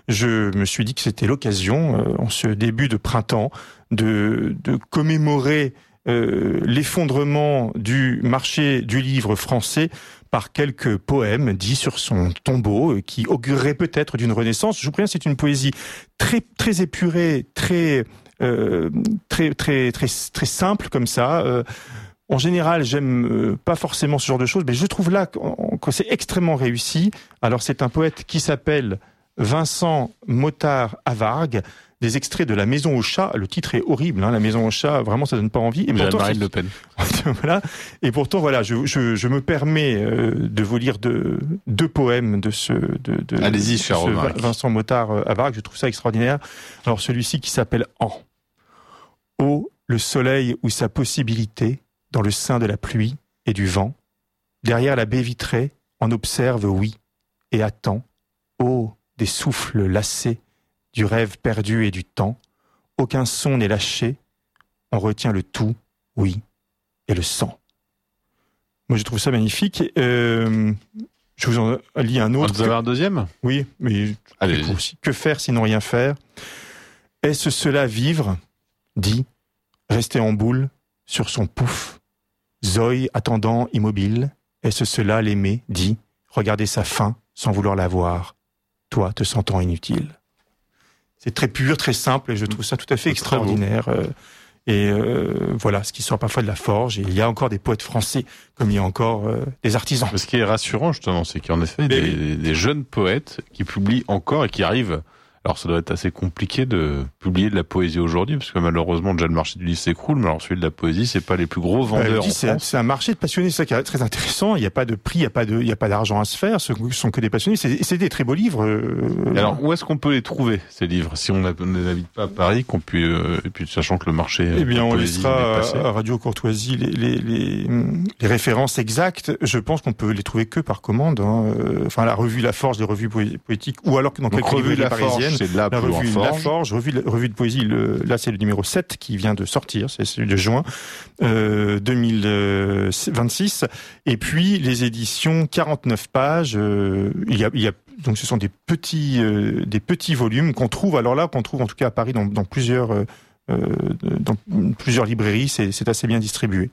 Je me suis dit que c'était l'occasion, euh, en ce début de printemps, de, de commémorer euh, l'effondrement du marché du livre français par quelques poèmes dits sur son tombeau, qui augureraient peut-être d'une renaissance. Je vous préviens, c'est une poésie très très épurée, très euh, très très très très simple comme ça. Euh, en général, j'aime euh, pas forcément ce genre de choses, mais je trouve là que, que c'est extrêmement réussi. Alors, c'est un poète qui s'appelle Vincent Mottard-Avargue. Des extraits de La Maison au chat. Le titre est horrible, hein, La Maison au chat. Vraiment, ça donne pas envie. Et pourtant, Marine Le Pen. Voilà. Et pourtant, voilà, je, je, je me permets euh, de vous lire deux, deux poèmes de ce, de, de, Allez-y, de cher ce Romaric. Vincent Mottard-Avargue. Je trouve ça extraordinaire. Alors, celui-ci qui s'appelle En. Ô, le soleil ou sa possibilité, dans le sein de la pluie et du vent, derrière la baie vitrée, on observe, oui, et attend. Ô, des souffles lassés, du rêve perdu et du temps, aucun son n'est lâché, on retient le tout, oui, et le sang. Moi, je trouve ça magnifique. Euh, je vous en lis un autre. Vous avez un deuxième ? Oui, mais allez. Aussi. Que faire sinon rien faire ? Est-ce cela vivre ? Dit, rester en boule, sur son pouf. Zoé attendant immobile. Est-ce cela l'aimer ? Dit, regarder sa fin sans vouloir la voir. Toi, te sentant inutile. C'est très pur, très simple, et je trouve ça tout à fait extraordinaire. Euh, et euh, voilà, ce qui sort parfois de La Forge. Et il y a encore des poètes français, comme il y a encore euh, des artisans. Mais ce qui est rassurant, justement, c'est qu'il y a en effet des, des, des jeunes poètes qui publient encore et qui arrivent. Alors, ça doit être assez compliqué de publier de la poésie aujourd'hui, parce que malheureusement, déjà le marché du livre s'écroule, mais alors celui de la poésie, c'est pas les plus gros vendeurs. Euh, dis, en c'est, France. c'est un marché de passionnés, c'est ça qui est très intéressant. Il n'y a pas de prix, il n'y a pas de, il y a pas d'argent à se faire. Ce sont que des passionnés. C'est, c'est des très beaux livres. Euh, alors, où est-ce qu'on peut les trouver, ces livres, si on ne les habite pas à Paris, qu'on puisse, euh, et puis sachant que le marché Eh bien, de on poésie laissera est passé. à Radio Courtoisie les, les, les, les références exactes. Je pense qu'on peut les trouver que par commande. Hein. Enfin, la revue La Forge, les revues poétiques, ou alors que dans Donc, quelques revue librairies La Forge, parisiennes. c'est de la, La plus revue en La forge. Forge, revue, revue de poésie, le, là c'est le numéro sept qui vient de sortir, c'est celui de juin euh, deux mille vingt-six. Et puis les éditions quarante-neuf pages, euh, il y a, il y a donc ce sont des petits euh, des petits volumes qu'on trouve, alors là qu'on trouve en tout cas à Paris dans, dans plusieurs euh, dans plusieurs librairies, c'est, c'est assez bien distribué.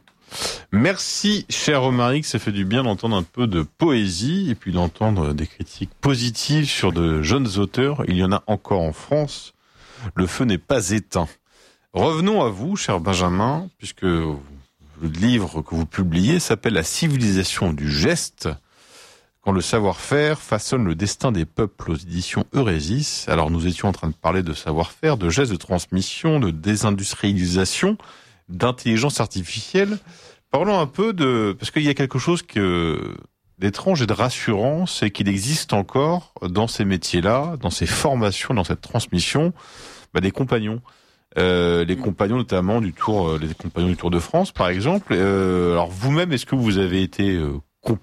Merci, cher Romaric, ça fait du bien d'entendre un peu de poésie et puis d'entendre des critiques positives sur de jeunes auteurs. Il y en a encore en France. Le feu n'est pas éteint. Revenons à vous, cher Benjamin, puisque le livre que vous publiez s'appelle La civilisation du geste, quand le savoir-faire façonne le destin des peuples, aux éditions Eurésis. Alors nous étions en train de parler de savoir-faire, de gestes de transmission, de désindustrialisation, d'intelligence artificielle. Parlons un peu de... Parce qu'il y a quelque chose que d'étrange et de rassurant, c'est qu'il existe encore dans ces métiers-là, dans ces formations, dans cette transmission, bah, des compagnons. euh, les compagnons notamment du Tour, euh, les compagnons du Tour de France, par exemple. Euh, alors vous-même, est-ce que vous avez été euh, compagnon ?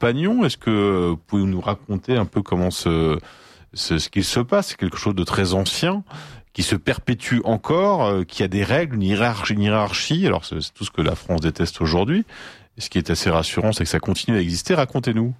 Est-ce que euh, vous pouvez nous raconter un peu comment ce, ce, ce qu'il se passe ? C'est quelque chose de très ancien, qui se perpétue encore, euh, qui a des règles, une hiérarchie, une hiérarchie. Alors c'est, c'est tout ce que la France déteste aujourd'hui. Et ce qui est assez rassurant, c'est que ça continue à exister. Racontez-nous.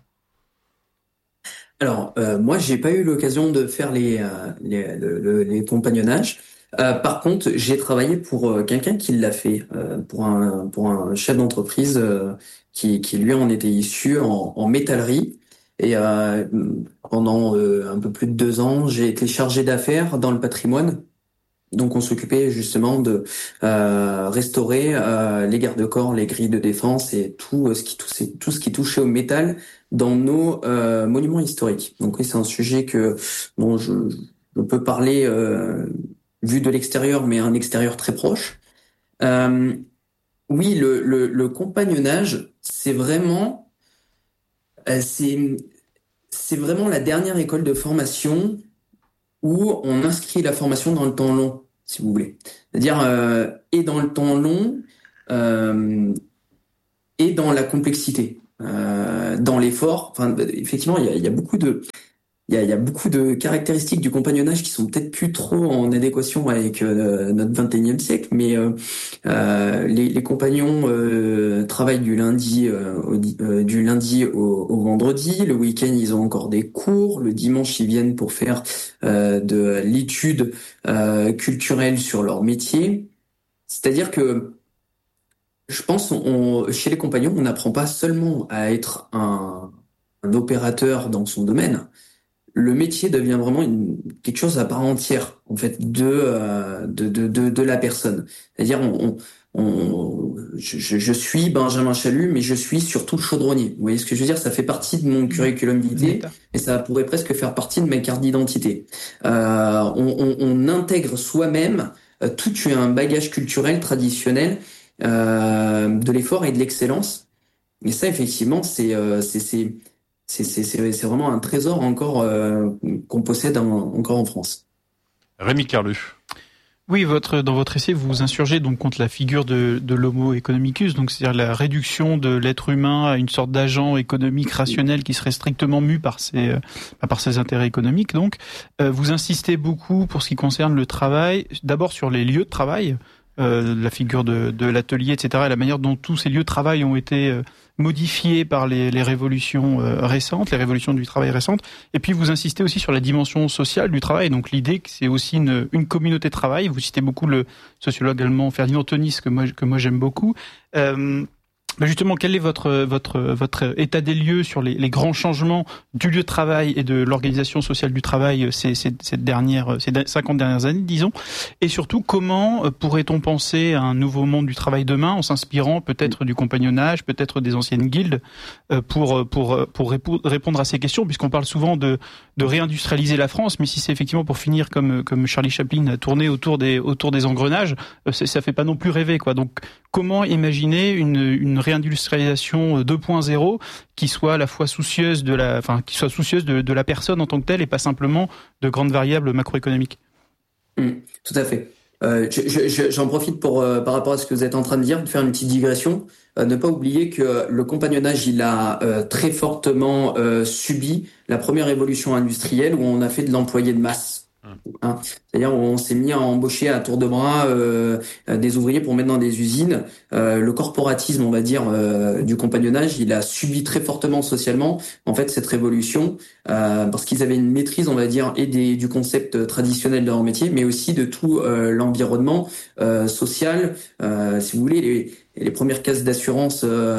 Alors, euh, moi, j'ai pas eu l'occasion de faire les, euh, les, le- le- les compagnonnages. Euh, par contre, j'ai travaillé pour euh, quelqu'un qui l'a fait, euh, pour un pour un chef d'entreprise euh, qui qui lui en était issu en, en métallerie. Et euh, pendant euh, un peu plus de deux ans, j'ai été chargé d'affaires dans le patrimoine. Donc, on s'occupait justement de euh, restaurer euh, les garde-corps, les grilles de défense et tout euh, ce qui touchait, tout ce qui touchait au métal dans nos euh, monuments historiques. Donc, oui, c'est un sujet que dont je, je peux parler euh, vu de l'extérieur, mais un extérieur très proche. Euh, oui, le, le, le compagnonnage, c'est vraiment, euh, c'est, c'est vraiment la dernière école de formation où on inscrit la formation dans le temps long, si vous voulez. C'est-à-dire, euh, et dans le temps long, euh, et dans la complexité, euh, dans l'effort. Enfin, effectivement, il y a, il y a beaucoup de, il y a, il y a beaucoup de caractéristiques du compagnonnage qui sont peut-être plus trop en adéquation avec euh, notre vingt et unième siècle, mais euh, euh, les, les compagnons euh, travaillent du lundi euh, au, euh, du lundi au, au vendredi. Le week-end, ils ont encore des cours. Le dimanche, ils viennent pour faire euh, de l'étude euh, culturelle sur leur métier. C'est-à-dire que je pense, on, chez les compagnons, on n'apprend pas seulement à être un, un opérateur dans son domaine. Le métier devient vraiment une, quelque chose à part entière, en fait, de euh, de, de de de la personne. C'est-à-dire, on, on, on je, je suis Benjamin Chalut, mais je suis surtout chaudronnier. Vous voyez ce que je veux dire ? Ça fait partie de mon curriculum vitae, et ça pourrait presque faire partie de ma carte d'identité. Euh, on, on, on intègre soi-même euh, tout un bagage culturel traditionnel euh, de l'effort et de l'excellence. Et ça, effectivement, c'est euh, c'est c'est C'est, c'est, c'est, c'est vraiment un trésor encore euh, qu'on possède en, encore en France. Rémi Carlu. Oui, votre, dans votre essai, vous vous insurgez donc contre la figure de, de l'homo economicus, donc c'est-à-dire la réduction de l'être humain à une sorte d'agent économique rationnel qui serait strictement mu par ses, euh, par ses intérêts économiques. Donc, euh, vous insistez beaucoup pour ce qui concerne le travail, d'abord sur les lieux de travail, euh, la figure de, de l'atelier, et cetera, et la manière dont tous ces lieux de travail ont été euh, modifiés par les, les révolutions euh, récentes, les révolutions du travail récentes. Et puis vous insistez aussi sur la dimension sociale du travail, donc l'idée que c'est aussi une, une communauté de travail. Vous citez beaucoup le sociologue allemand Ferdinand Tönnies, que moi, que moi j'aime beaucoup. Euh, Ben justement, quel est votre votre votre état des lieux sur les, les grands changements du lieu de travail et de l'organisation sociale du travail ces, ces, ces dernières ces cinquante dernières années, disons, et surtout comment pourrait-on penser à un nouveau monde du travail demain en s'inspirant peut-être du compagnonnage, peut-être des anciennes guildes, pour pour pour répondre à ces questions, puisqu'on parle souvent de de réindustrialiser la France, mais si c'est effectivement pour finir comme comme Charlie Chaplin a tourné autour des autour des engrenages, ça fait pas non plus rêver, quoi. Donc comment imaginer une une réindustrialisation deux point zéro qui soit à la fois soucieuse de la, enfin, qui soit soucieuse de, de la personne en tant que telle et pas simplement de grandes variables macroéconomiques. Mmh, tout à fait. Euh, je, je, j'en profite pour, euh, par rapport à ce que vous êtes en train de dire, de faire une petite digression. Euh, ne pas oublier que le compagnonnage, il a euh, très fortement euh, subi la première révolution industrielle où on a fait de l'employé de masse. Hein, c'est-à-dire on s'est mis à embaucher à tour de bras euh, des ouvriers pour mettre dans des usines. Euh, le corporatisme, on va dire, euh, du compagnonnage, il a subi très fortement socialement en fait cette révolution euh, parce qu'ils avaient une maîtrise, on va dire, et des, du concept traditionnel de leur métier, mais aussi de tout euh, l'environnement euh, social. Euh, si vous voulez, les, les premières caisses d'assurance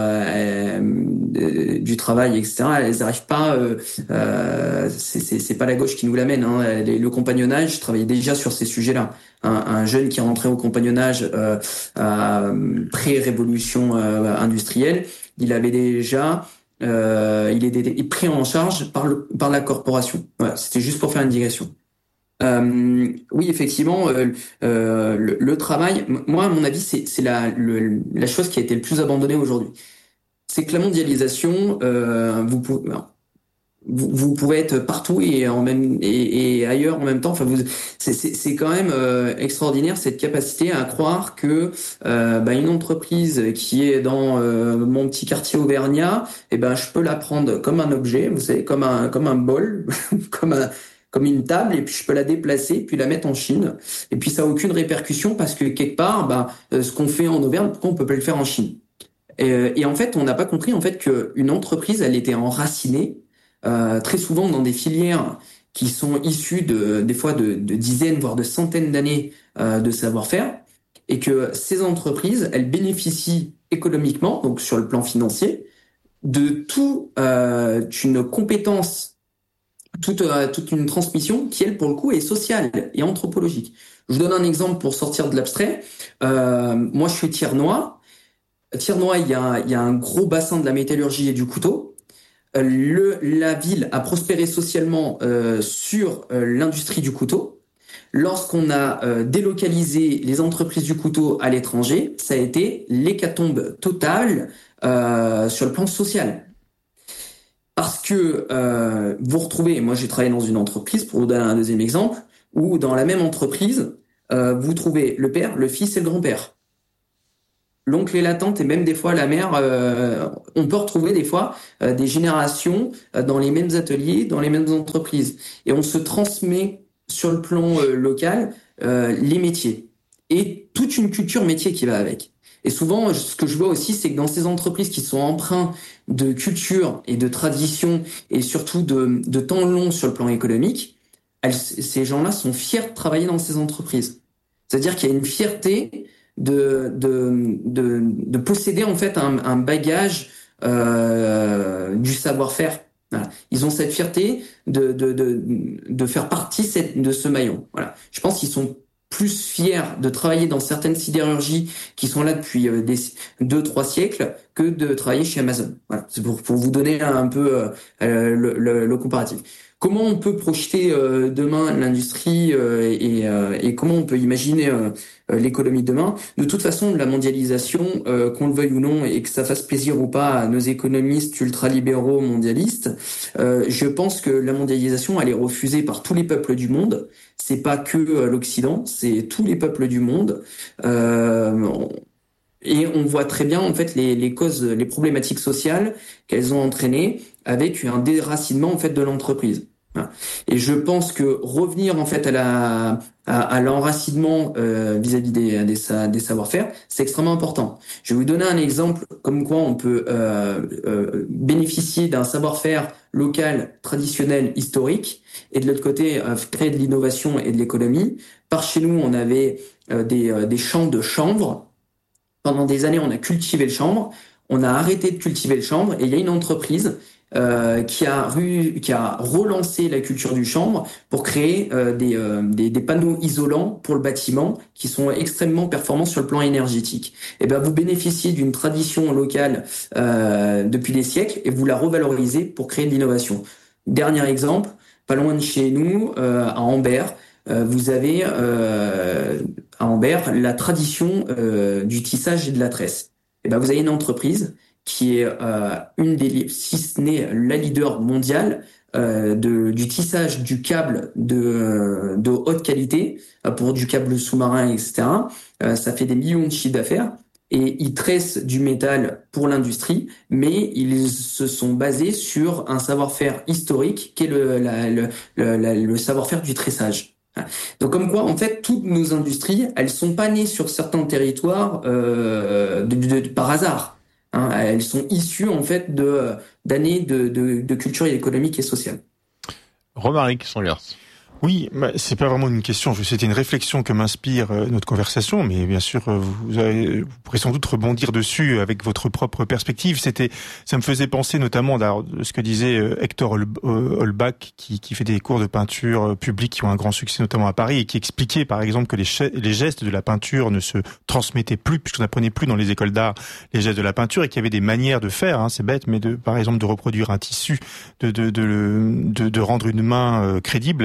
euh, euh, du travail, et cetera. Elles n'arrivent pas. Euh, euh, c'est, c'est, c'est pas la gauche qui nous l'amène. Hein. Le compagnonnage, je travaillais déjà sur ces sujets-là. Un, un jeune qui est rentré au compagnonnage euh, euh, pré-révolution euh, industrielle, il avait déjà, euh, il était pris en charge par le par la corporation. Voilà, c'était juste pour faire une digression. Euh, oui, effectivement, euh, euh, le, le travail, moi, à mon avis, c'est, c'est la, le, la chose qui a été le plus abandonnée aujourd'hui. C'est que la mondialisation, euh, vous pouvez, vous, vous pouvez être partout et en même et, et ailleurs en même temps. Enfin, vous, c'est, c'est, c'est quand même euh, extraordinaire cette capacité à croire que euh, bah, une entreprise qui est dans euh, mon petit quartier auvergnat, eh ben je peux la prendre comme un objet, vous savez, comme un comme un bol, comme un comme une table, et puis je peux la déplacer, puis la mettre en Chine, et puis ça a aucune répercussion parce que quelque part, bah, ce qu'on fait en Auvergne, pourquoi on peut pas le faire en Chine? Et, et en fait, on n'a pas compris en fait qu'une entreprise, elle était enracinée euh, très souvent dans des filières qui sont issues de des fois de, de dizaines voire de centaines d'années euh, de savoir-faire, et que ces entreprises, elles bénéficient économiquement, donc sur le plan financier, de tout euh, une compétence. Toute, euh, toute une transmission qui, elle, pour le coup, est sociale et anthropologique. Je vous donne un exemple pour sortir de l'abstrait. Euh, moi, je suis Thiernois. Thiernois, il y a, il y a un gros bassin de la métallurgie et du couteau. Euh, le, la ville a prospéré socialement euh, sur euh, l'industrie du couteau. Lorsqu'on a euh, délocalisé les entreprises du couteau à l'étranger, ça a été l'hécatombe totale euh, sur le plan social. Parce que euh, vous retrouvez, moi j'ai travaillé dans une entreprise, pour vous donner un deuxième exemple, où dans la même entreprise, euh, vous trouvez le père, le fils et le grand-père. L'oncle et la tante et même des fois la mère, euh, on peut retrouver des fois euh, des générations euh, dans les mêmes ateliers, dans les mêmes entreprises. Et on se transmet sur le plan euh, local euh, les métiers. Et toute une culture métier qui va avec. Et souvent, ce que je vois aussi, c'est que dans ces entreprises qui sont empreintes de culture et de tradition et surtout de, de temps long sur le plan économique, elles, ces gens-là sont fiers de travailler dans ces entreprises. C'est-à-dire qu'il y a une fierté de de de, de posséder en fait un, un bagage euh, du savoir-faire. Voilà. Ils ont cette fierté de de de de faire partie de ce maillon. Voilà. Je pense qu'ils sont plus fiers de travailler dans certaines sidérurgies qui sont là depuis euh, des deux trois siècles que de travailler chez Amazon. Voilà, c'est pour pour vous donner un peu euh, le, le, le comparatif. Comment on peut projeter euh, demain l'industrie euh, et, euh, et comment on peut imaginer euh, l'économie de demain? De toute façon, la mondialisation, euh, qu'on le veuille ou non, et que ça fasse plaisir ou pas à nos économistes ultralibéraux mondialistes, euh, je pense que la mondialisation, elle est refusée par tous les peuples du monde. C'est pas que euh, l'Occident, c'est tous les peuples du monde. Euh, Et on voit très bien en fait les, les causes, les problématiques sociales qu'elles ont entraînées avec un déracinement en fait de l'entreprise. Et je pense que revenir en fait à la à, à l'enracinement euh, vis-à-vis des des, des savoir-faire, c'est extrêmement important. Je vais vous donner un exemple comme quoi on peut euh, euh, bénéficier d'un savoir-faire local, traditionnel, historique, et de l'autre côté euh, créer de l'innovation et de l'économie. Par chez nous, on avait euh, des euh, des champs de chanvre. Pendant des années, on a cultivé le chanvre. On a arrêté de cultiver le chanvre et il y a une entreprise euh, qui a ru, qui a relancé la culture du chanvre pour créer euh, des, euh, des des panneaux isolants pour le bâtiment qui sont extrêmement performants sur le plan énergétique. Et ben vous bénéficiez d'une tradition locale euh, depuis des siècles et vous la revalorisez pour créer de l'innovation. Dernier exemple, pas loin de chez nous, euh, à Ambert. Euh, vous avez euh, à Ambert la tradition euh, du tissage et de la tresse. Et ben vous avez une entreprise qui est euh, une des, si ce n'est la leader mondiale euh, de du tissage du câble de de haute qualité euh, pour du câble sous-marin, et cetera. Euh, ça fait des millions de chiffres d'affaires. Et ils tressent du métal pour l'industrie, mais ils se sont basés sur un savoir-faire historique qui est le la, le, le, la, le savoir-faire du tressage. Donc comme quoi, en fait, toutes nos industries, elles sont pas nées sur certains territoires euh, de, de, de, par hasard. Hein. Elles sont issues en fait de d'années de, de, de culture économique et sociale. Romaric Sangars. Oui, c'est pas vraiment une question. C'était une réflexion que m'inspire notre conversation, mais bien sûr, vous, avez, vous pourrez sans doute rebondir dessus avec votre propre perspective. C'était, ça me faisait penser notamment à ce que disait Hector Holbach, qui, qui fait des cours de peinture publics qui ont un grand succès, notamment à Paris, et qui expliquait, par exemple, que les, les gestes de la peinture ne se transmettaient plus, puisqu'on n'apprenait plus dans les écoles d'art les gestes de la peinture, et qu'il y avait des manières de faire. Hein, c'est bête, mais de, par exemple, de reproduire un tissu, de, de, de, de, de rendre une main crédible. Il y avait fallu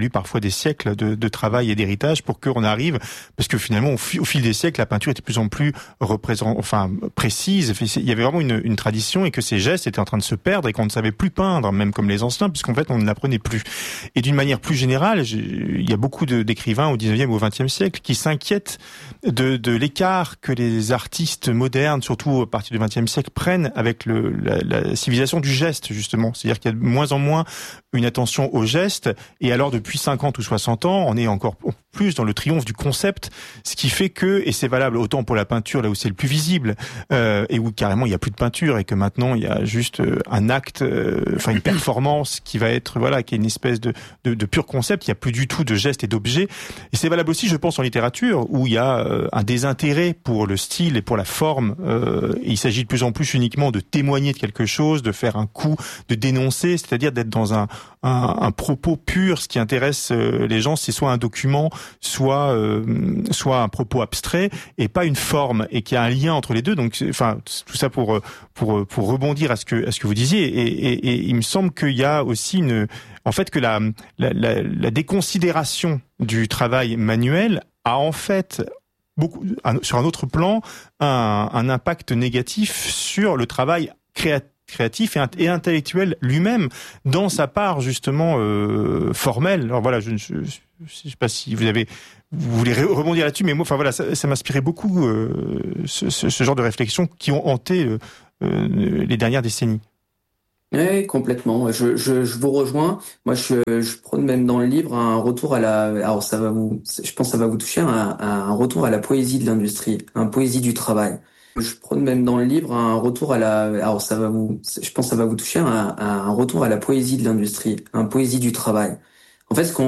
fallu parfois des siècles de, de travail et d'héritage pour qu'on arrive, parce que finalement, au, fi, au fil des siècles, la peinture était de plus en plus représent, enfin précise. Il y avait vraiment une, une tradition et que ces gestes étaient en train de se perdre et qu'on ne savait plus peindre, même comme les anciens, puisqu'en fait, on ne l'apprenait plus. Et d'une manière plus générale, il y a beaucoup de, d'écrivains au dix-neuvième ou au vingtième siècle qui s'inquiètent de, de l'écart que les artistes modernes, surtout à partir du vingtième siècle, prennent avec le, la, la civilisation du geste, justement. C'est-à-dire qu'il y a de moins en moins une attention au geste, et alors depuis cinquante ou soixante ans, on est encore plus dans le triomphe du concept, ce qui fait que, et c'est valable autant pour la peinture, là où c'est le plus visible, euh, et où carrément il n'y a plus de peinture, et que maintenant il y a juste un acte, euh, enfin une performance qui va être, voilà, qui est une espèce de, de, de pur concept, il n'y a plus du tout de geste et d'objet. Et c'est valable aussi, je pense, en littérature, où il y a euh, un désintérêt pour le style et pour la forme. Euh, il s'agit de plus en plus uniquement de témoigner de quelque chose, de faire un coup, de dénoncer, c'est-à-dire d'être dans un, un, un propos pur. Ce qui intéresse euh, les gens, c'est soit un document, soit euh, soit un propos abstrait, et pas une forme, et qu'il y a un lien entre les deux. Donc, enfin, tout ça pour pour pour rebondir à ce que à ce que vous disiez. Et, et, et il me semble qu'il y a aussi une, en fait, que la la, la, la déconsidération du travail manuel a en fait beaucoup, sur un autre plan, un, un impact négatif sur le travail créatif créatif et, et intellectuel lui-même, dans sa part justement euh, formelle. Alors voilà, je ne je, je, je sais pas si vous avez vous voulez rebondir là-dessus, mais moi, enfin voilà, ça, ça m'inspirait beaucoup euh, ce, ce, ce genre de réflexions qui ont hanté euh, euh, les dernières décennies. Oui, complètement. Je, je, je vous rejoins. Moi, je, je prône même dans le livre un retour à la. Alors, ça va vous. Je pense que ça va vous toucher. Un, un retour à la poésie de l'industrie, un poésie du travail. Je prône même dans le livre un retour à la. Alors, ça va vous. Je pense que ça va vous toucher. Un, un retour à la poésie de l'industrie, un poésie du travail. En fait, ce qu'on